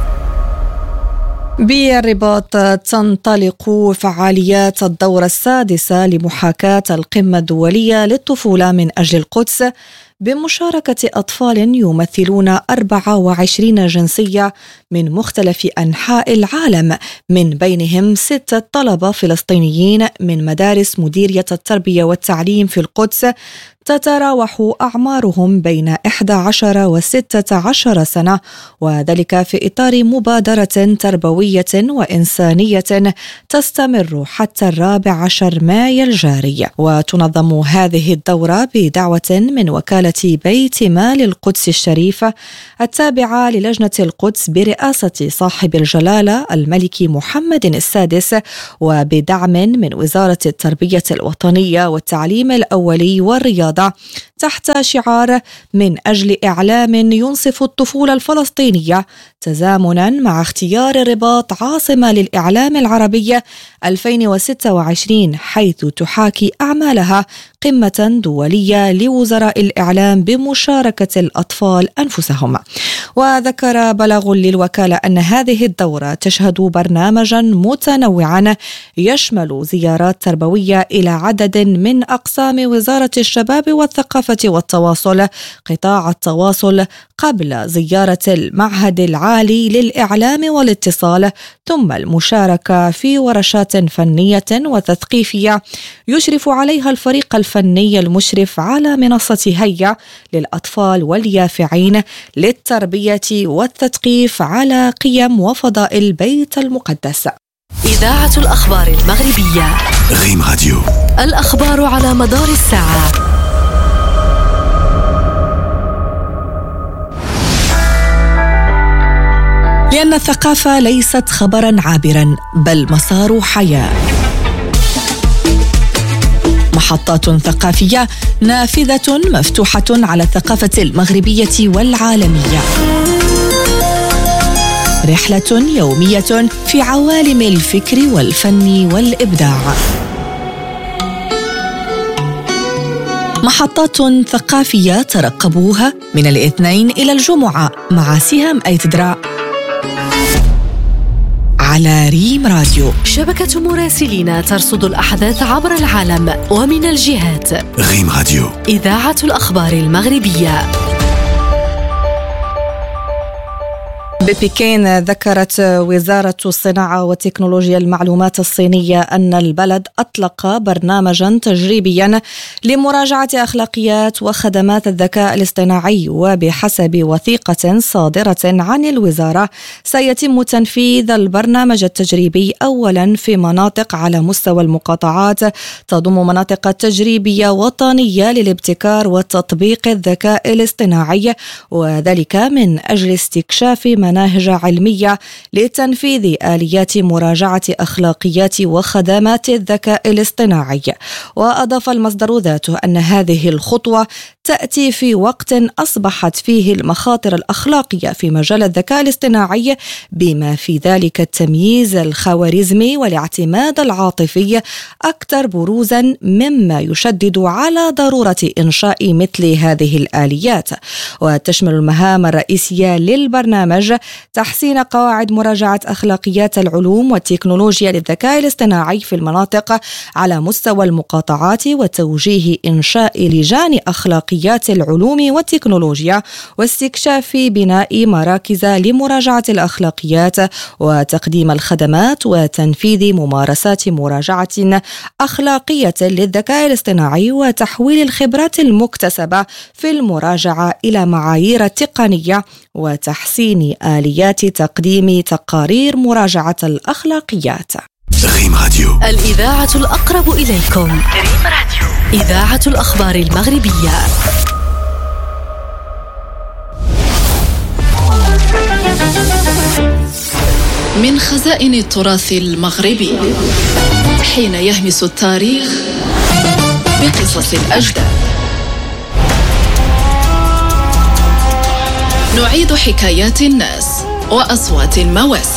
بالرباط تنطلق فعاليات الدورة السادسة لمحاكاة القمة الدولية للطفولة من أجل القدس بمشاركة أطفال يمثلون أربعة وعشرين جنسية من مختلف أنحاء العالم، من بينهم ستة طلبة فلسطينيين من مدارس مديرية التربية والتعليم في القدس تتراوح أعمارهم بين إحدى عشر وستة عشر سنة، وذلك في إطار مبادرة تربوية وإنسانية تستمر حتى الرابع عشر مايو الجاري. وتنظم هذه الدورة بدعوة من وكالة بيت مال القدس الشريفة التابعة للجنة القدس برئاسة صاحب الجلالة الملك محمد السادس، وبدعم من وزارة التربية الوطنية والتعليم الأولي والرياضة، تحت شعار من أجل إعلام ينصف الطفولة الفلسطينية تزامنا مع اختيار الرباط عاصمة للإعلام العربية ألفين وستة وعشرين، حيث تحاكي أعمالها قمة دولية لوزراء الإعلام بمشاركة الأطفال أنفسهم. وذكر بلاغ للوكالة أن هذه الدورة تشهد برنامجا متنوعا يشمل زيارات تربوية إلى عدد من أقسام وزارة الشباب والثقافة والتواصل، قطاع التواصل، قبل زيارة المعهد العالي للإعلام والاتصال، ثم المشاركة في ورشات فنية وتثقيفية يشرف عليها الفريق الفني المشرف على منصة هيا للأطفال واليافعين للتربية والتثقيف على قيم وفضائل البيت المقدس. إذاعة الأخبار المغربية ريم راديو. الأخبار على مدار الساعة. لأن الثقافة ليست خبرا عابرا بل مسار حياة. محطات ثقافية نافذة مفتوحة على الثقافة المغربية والعالمية. رحلة يومية في عوالم الفكر والفن والإبداع. محطات ثقافية ترقبوها من الاثنين إلى الجمعة مع سهام أيتدرا على ريم راديو. شبكة مراسلين ترصد الأحداث عبر العالم ومن الجهات. ريم راديو. إذاعة الأخبار المغربية. ببكين ذكرت وزارة الصناعة وتكنولوجيا المعلومات الصينية أن البلد أطلق برنامجا تجريبيا لمراجعة أخلاقيات وخدمات الذكاء الاصطناعي، وبحسب وثيقة صادرة عن الوزارة سيتم تنفيذ البرنامج التجريبي أولا في مناطق على مستوى المقاطعات تضم مناطق تجريبية وطنية للابتكار وتطبيق الذكاء الاصطناعي، وذلك من أجل استكشاف مناهج علمية لتنفيذ آليات مراجعة أخلاقيات وخدمات الذكاء الاصطناعي. وأضاف المصدر ذاته أن هذه الخطوة تأتي في وقت أصبحت فيه المخاطر الأخلاقية في مجال الذكاء الاصطناعي بما في ذلك التمييز الخوارزمي والاعتماد العاطفي أكثر بروزا، مما يشدد على ضرورة إنشاء مثل هذه الآليات. وتشمل المهام الرئيسية للبرنامج تحسين قواعد مراجعة أخلاقيات العلوم والتكنولوجيا للذكاء الاصطناعي في المناطق على مستوى المقاطعات، وتوجيه إنشاء لجان أخلاقيات العلوم والتكنولوجيا، واستكشاف بناء مراكز لمراجعة الأخلاقيات، وتقديم الخدمات وتنفيذ ممارسات مراجعة أخلاقية للذكاء الاصطناعي، وتحويل الخبرات المكتسبة في المراجعة إلى معايير تقنية، وتحسين آليات تقديم تقارير مراجعة الأخلاقيات. ريم راديو. الإذاعة الأقرب إليكم. ريم راديو. إذاعة الأخبار المغربية. من خزائن التراث المغربي، حين يهمس التاريخ بقصص الأجداد، نعيد حكايات الناس وأصوات المواسم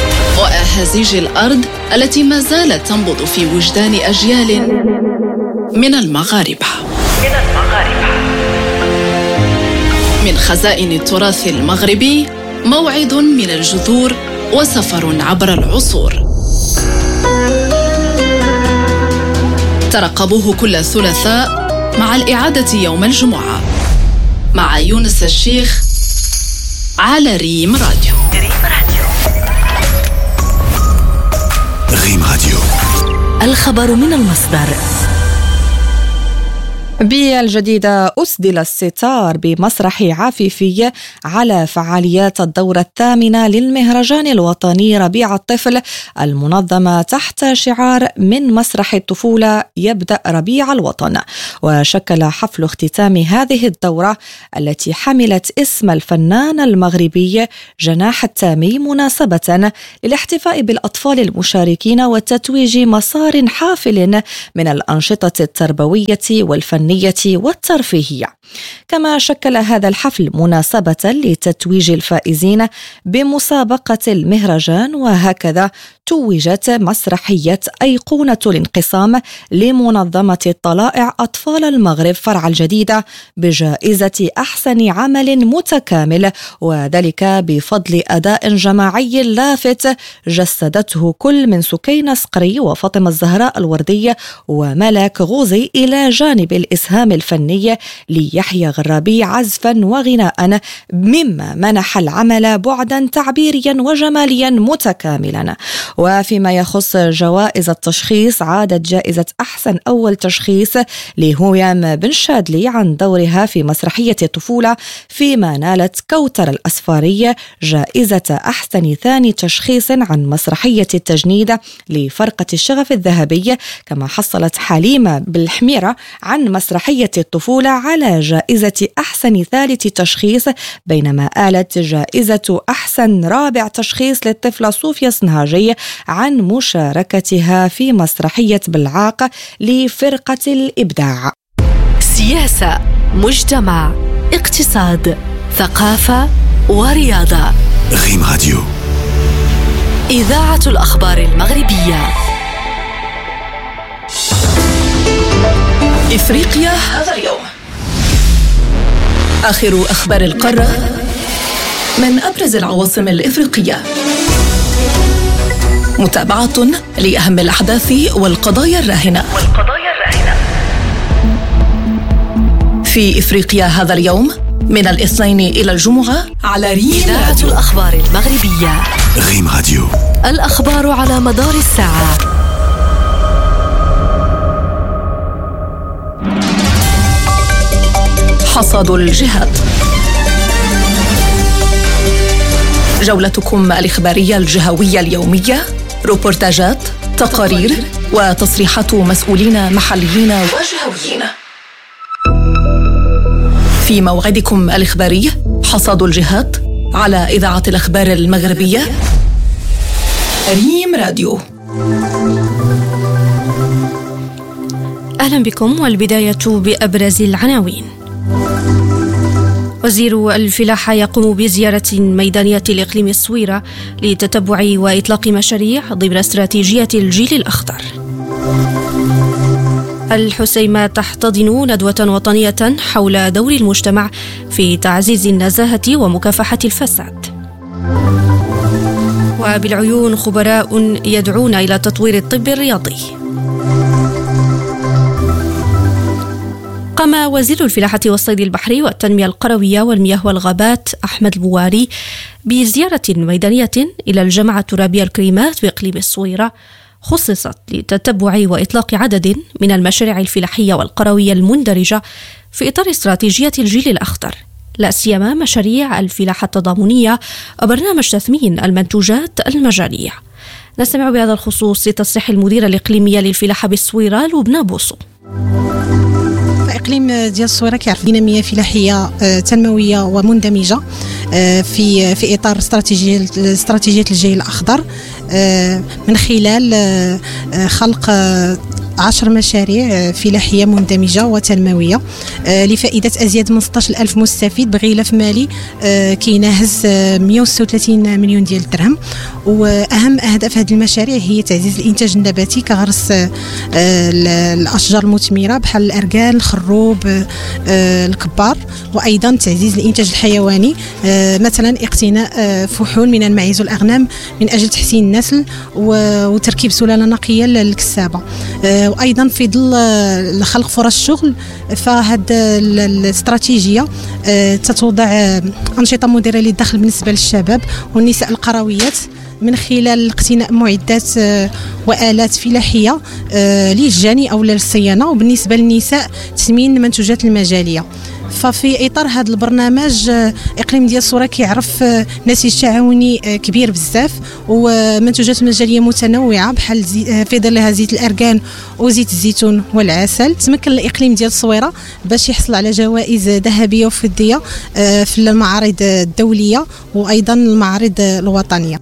وأهازيج الأرض التي ما زالت تنبض في وجدان أجيال من المغاربة. من المغاربة من خزائن التراث المغربي، موعد من الجذور وسفر عبر العصور. ترقبوه كل ثلاثاء مع الإعادة يوم الجمعة مع يونس الشيخ على ريم راديو. ريم راديو، الخبر من المصدر. بالجديدة أسدل الستار بمسرح عفيفي على فعاليات الدورة الثامنة للمهرجان الوطني ربيع الطفل المنظمة تحت شعار من مسرح الطفولة يبدأ ربيع الوطن. وشكل حفل اختتام هذه الدورة التي حملت اسم الفنان المغربي جناح التامي مناسبة للاحتفاء بالأطفال المشاركين وتتويج مسار حافل من الأنشطة التربوية والفنية والترفيهية. كما شكل هذا الحفل مناسبة لتتويج الفائزين بمسابقة المهرجان، وهكذا توجت مسرحية أيقونة الانقسام لمنظمة الطلائع أطفال المغرب فرع الجديدة بجائزة أحسن عمل متكامل، وذلك بفضل أداء جماعي لافت جسدته كل من سكينة صقري وفاطمة الزهراء الوردي وملك غوزي، إلى جانب الإسهام الفني ليحيى غرابي عزفا وغناء، مما منح العمل بعدا تعبيريا وجماليا متكاملا. وفيما يخص جوائز التشخيص، عادت جائزة أحسن أول تشخيص لهويام بن شادلي عن دورها في مسرحية الطفولة، فيما نالت كوثر الأسفاري جائزة أحسن ثاني تشخيص عن مسرحية التجنيد لفرقة الشغف الذهبي. كما حصلت حليمة بالحميرة عن مسرحية الطفولة على جائزة أحسن ثالث تشخيص، بينما آلت جائزة أحسن رابع تشخيص للطفلة صوفيا سنهاجي عن مشاركتها في مسرحية بالعاق لفرقة الإبداع. سياسة، مجتمع، اقتصاد، ثقافة ورياضة. ريم راديو، إذاعة الأخبار المغربية. إفريقيا هذا اليوم، آخر أخبار القارة من أبرز العواصم الإفريقية، متابعة لأهم الأحداث والقضايا الراهنة. والقضايا الراهنة في إفريقيا هذا اليوم من الاثنين إلى الجمعة على ريم. إذاعة الأخبار المغربية. ريم راديو، الأخبار على مدار الساعة. حصاد الجهاد، جولتكم الإخبارية الجهوية اليومية، روبورتاجات، تقارير وتصريحات مسؤولين محليين وجهويين. في موعدكم الإخباري حصاد الجهاد على إذاعة الأخبار المغربية ريم راديو. أهلا بكم، والبداية بأبرز العناوين. وزير الفلاحة يقوم بزيارة ميدانية الإقليم الصويرة لتتبع وإطلاق مشاريع ضمن استراتيجية الجيل الأخضر. الحسيمة تحتضن ندوة وطنية حول دور المجتمع في تعزيز النزاهة ومكافحة الفساد. وبالعيون، خبراء يدعون إلى تطوير الطب الرياضي. قام وزير الفلاحة والصيد البحري والتنمية القروية والمياه والغابات أحمد البواري بزيارة ميدانية إلى الجامعة الترابية الكريمات بإقليم الصويرة، خصصت لتتبع وإطلاق عدد من المشاريع الفلاحية والقروية المندرجة في إطار استراتيجية الجيل الأخضر، لا سيما مشاريع الفلاحة التضامنية وبرنامج تثمين المنتوجات المجانية. نستمع بهذا الخصوص لتصريح المديرة الإقليمية للفلاحة بالصويرة لبنى بوصو. إقليم ديال الصويرة كيعرف دينامية فلاحية تنموية ومندمجة في في إطار استراتيجية استراتيجية الجيل الأخضر، من خلال خلق عشر مشاريع فلاحية مندمجة وتنموية لفائدة أزيد من ستة عشر ألف مستفيد بغلاف مالي كيناهز مئة وستة وثلاثين مليون ديال الدرهم. وأهم أهداف هذه المشاريع هي تعزيز الإنتاج النباتي كغرس الأشجار المثمرة بحال الأركان، الخروب، الكبار، وأيضا تعزيز الإنتاج الحيواني مثلا اقتناء فحول من الماعز والأغنام من أجل تحسين النسل وتركيب سلالة نقية للكسابة. وأيضا في ظل خلق فرص شغل فهذه الاستراتيجية تتوضع أنشطة مديرة للدخل بالنسبة للشباب والنساء القرويات من خلال اقتناء معدات وآلات فلاحية للجني أو للصيانة، وبالنسبة للنساء تثمين المنتوجات المجالية. ففي إطار هذا البرنامج إقليم ديال الصورة كيعرف نسيج تعاوني كبير بزاف ومنتوجات مجالية متنوعة بحال في ظلها زيت الأركان وزيت الزيتون والعسل. تمكن الإقليم ديال الصويرة باش يحصل على جوائز ذهبية وفضية في المعارض الدولية وأيضا المعارض الوطنية.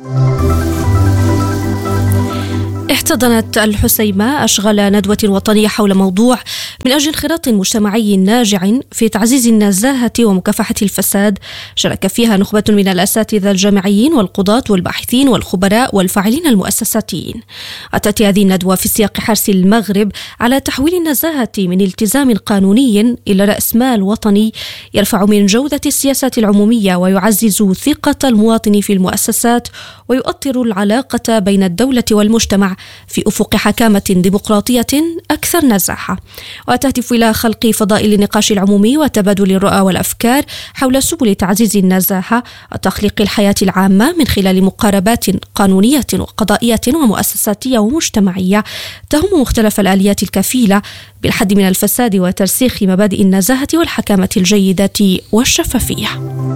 احتضنت الحسيمة أشغال ندوة وطنية حول موضوع من أجل انخراط مجتمعي ناجع في تعزيز النزاهة ومكافحة الفساد، شارك فيها نخبة من الأساتذة الجامعيين والقضاة والباحثين والخبراء والفاعلين المؤسساتيين. أتت هذه الندوة في سياق حرص المغرب على تحويل النزاهة من التزام قانوني إلى رأس مال وطني يرفع من جودة السياسات العمومية ويعزز ثقة المواطن في المؤسسات ويؤطر العلاقة بين الدولة والمجتمع في أفق حكامة ديمقراطية أكثر نزاهة، وتهدف إلى خلق فضاء للنقاش العمومي وتبادل الرؤى والأفكار حول سبل تعزيز النزاهة وتخليق الحياة العامة من خلال مقاربات قانونية وقضائية ومؤسساتية ومجتمعية تهم مختلف الآليات الكفيلة بالحد من الفساد وترسيخ مبادئ النزاهة والحكامة الجيدة والشفافية.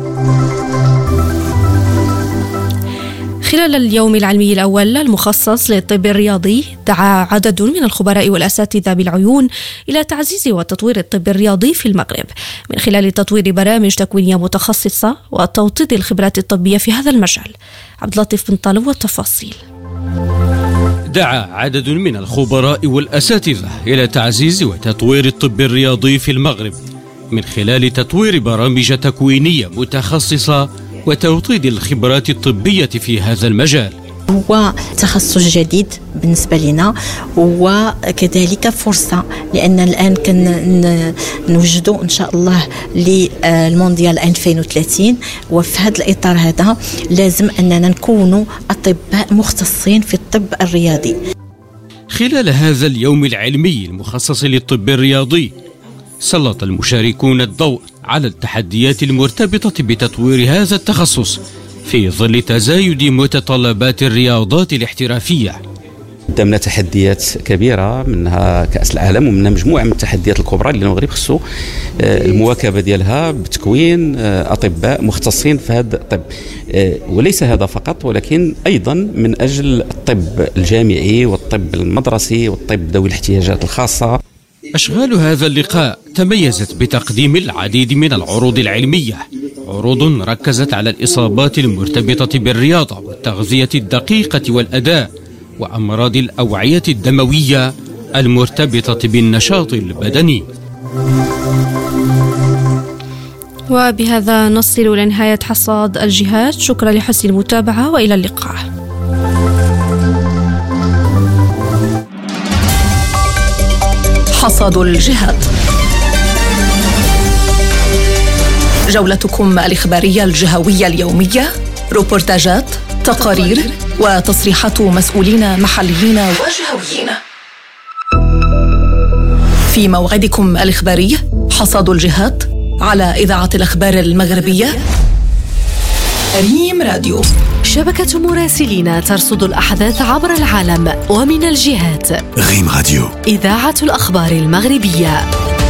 خلال اليوم العلمي الأول المخصص للطب الرياضي دعا عدد من الخبراء والأساتذة بالعيون إلى تعزيز وتطوير الطب الرياضي في المغرب من خلال تطوير برامج تكوينية متخصصة وتوطيد الخبرات الطبية في هذا المجال. عبد اللطيف بن طالب والتفاصيل. دعا عدد من الخبراء والأساتذة إلى تعزيز وتطوير الطب الرياضي في المغرب من خلال تطوير برامج تكوينية متخصصة وتوطيد الخبرات الطبية في هذا المجال. هو تخصص جديد بالنسبة لنا وكذلك فرصة، لأن الآن كان نوجدوا إن شاء الله للمونديال ألفين وثلاثين، وفي هذا الإطار هذا لازم أننا نكونوا أطباء مختصين في الطب الرياضي. خلال هذا اليوم العلمي المخصص للطب الرياضي سلط المشاركون الضوء على التحديات المرتبطة بتطوير هذا التخصص في ظل تزايد متطلبات الرياضات الاحترافية. قدامنا تحديات كبيره، منها كاس العالم ومنها مجموعه من التحديات الكبرى اللي المغرب خصو المواكبه ديالها بتكوين اطباء مختصين في هذا الطب، وليس هذا فقط ولكن ايضا من اجل الطب الجامعي والطب المدرسي والطب ذوي الاحتياجات الخاصه. أشغال هذا اللقاء تميزت بتقديم العديد من العروض العلمية، عروض ركزت على الإصابات المرتبطة بالرياضة والتغذية الدقيقة والأداء وأمراض الأوعية الدموية المرتبطة بالنشاط البدني. وبهذا نصل إلى نهاية حصاد الجهات. شكرا لحسن المتابعة وإلى اللقاء. حصاد الجهات، جولتكم الإخبارية الجهوية اليومية، روبورتاجات، تقارير وتصريحات مسؤولين محليين وجهويين. في موعدكم الإخباري حصاد الجهات على إذاعة الأخبار المغربية ريم راديو. شبكة مراسلين ترصد الأحداث عبر العالم ومن الجهات. ريم راديو، إذاعة الأخبار المغربية.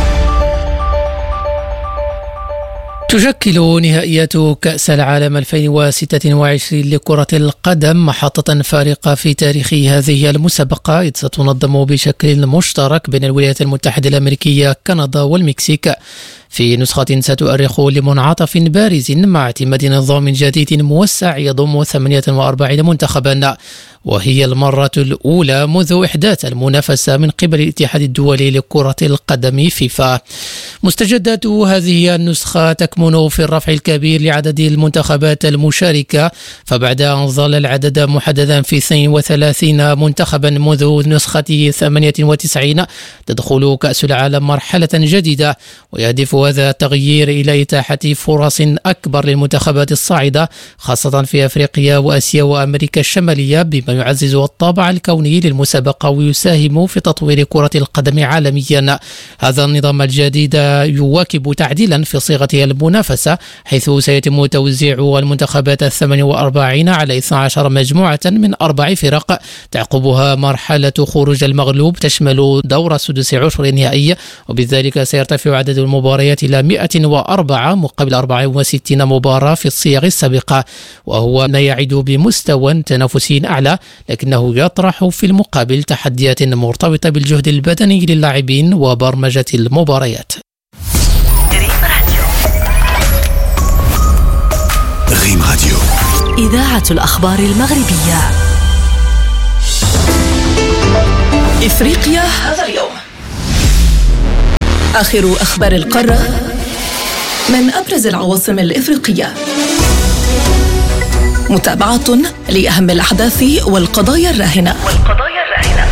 تشكل نهائيات كأس العالم ألفين وستة وعشرين لكرة القدم محطة فارقة في تاريخ هذه المسابقة، إذ ستنظم بشكل مشترك بين الولايات المتحدة الأمريكية، كندا والمكسيك. في نسخة ستؤرخ لمنعطف بارز مع اعتماد نظام جديد موسع يضم ثمانية وأربعين منتخبا، وهي المرة الأولى منذ إحداث المنافسة من قبل الاتحاد الدولي لكرة القدم فيفا. مستجدات هذه النسخة تكمن في الرفع الكبير لعدد المنتخبات المشاركة، فبعد أن ظل العدد محددا في اثنين وثلاثين منتخبا منذ نسخة ثمانية وتسعين، تدخل كأس العالم مرحلة جديدة، ويهدف هذا التغيير إلى إتاحة فرص أكبر للمنتخبات الصاعدة خاصة في أفريقيا وآسيا وأمريكا الشمالية، بما يعزز الطابع الكوني للمسابقة ويساهم في تطوير كرة القدم عالميا. هذا النظام الجديد يواكب تعديلا في صيغة المنافسة، حيث سيتم توزيع المنتخبات الثمانية وأربعين على اثنتي عشرة مجموعة من أربع فرق، تعقبها مرحلة خروج المغلوب تشمل دور السدس عشر نهائي، وبذلك سيرتفع عدد المباريات إلى مئة وأربعة مقابل أربعة وستين مباراة في الصيغ السابقة، وهو ما يعد بمستوى تنافسي أعلى، لكنه يطرح في المقابل تحديات مرتبطة بالجهد البدني للاعبين وبرمجة المباريات. ريم راديو، إذاعة الأخبار المغربية. إفريقيا هذا اليوم، آخر أخبار القارة من أبرز العواصم الإفريقية، متابعة لأهم الأحداث والقضايا الراهنة والقضايا الراهنة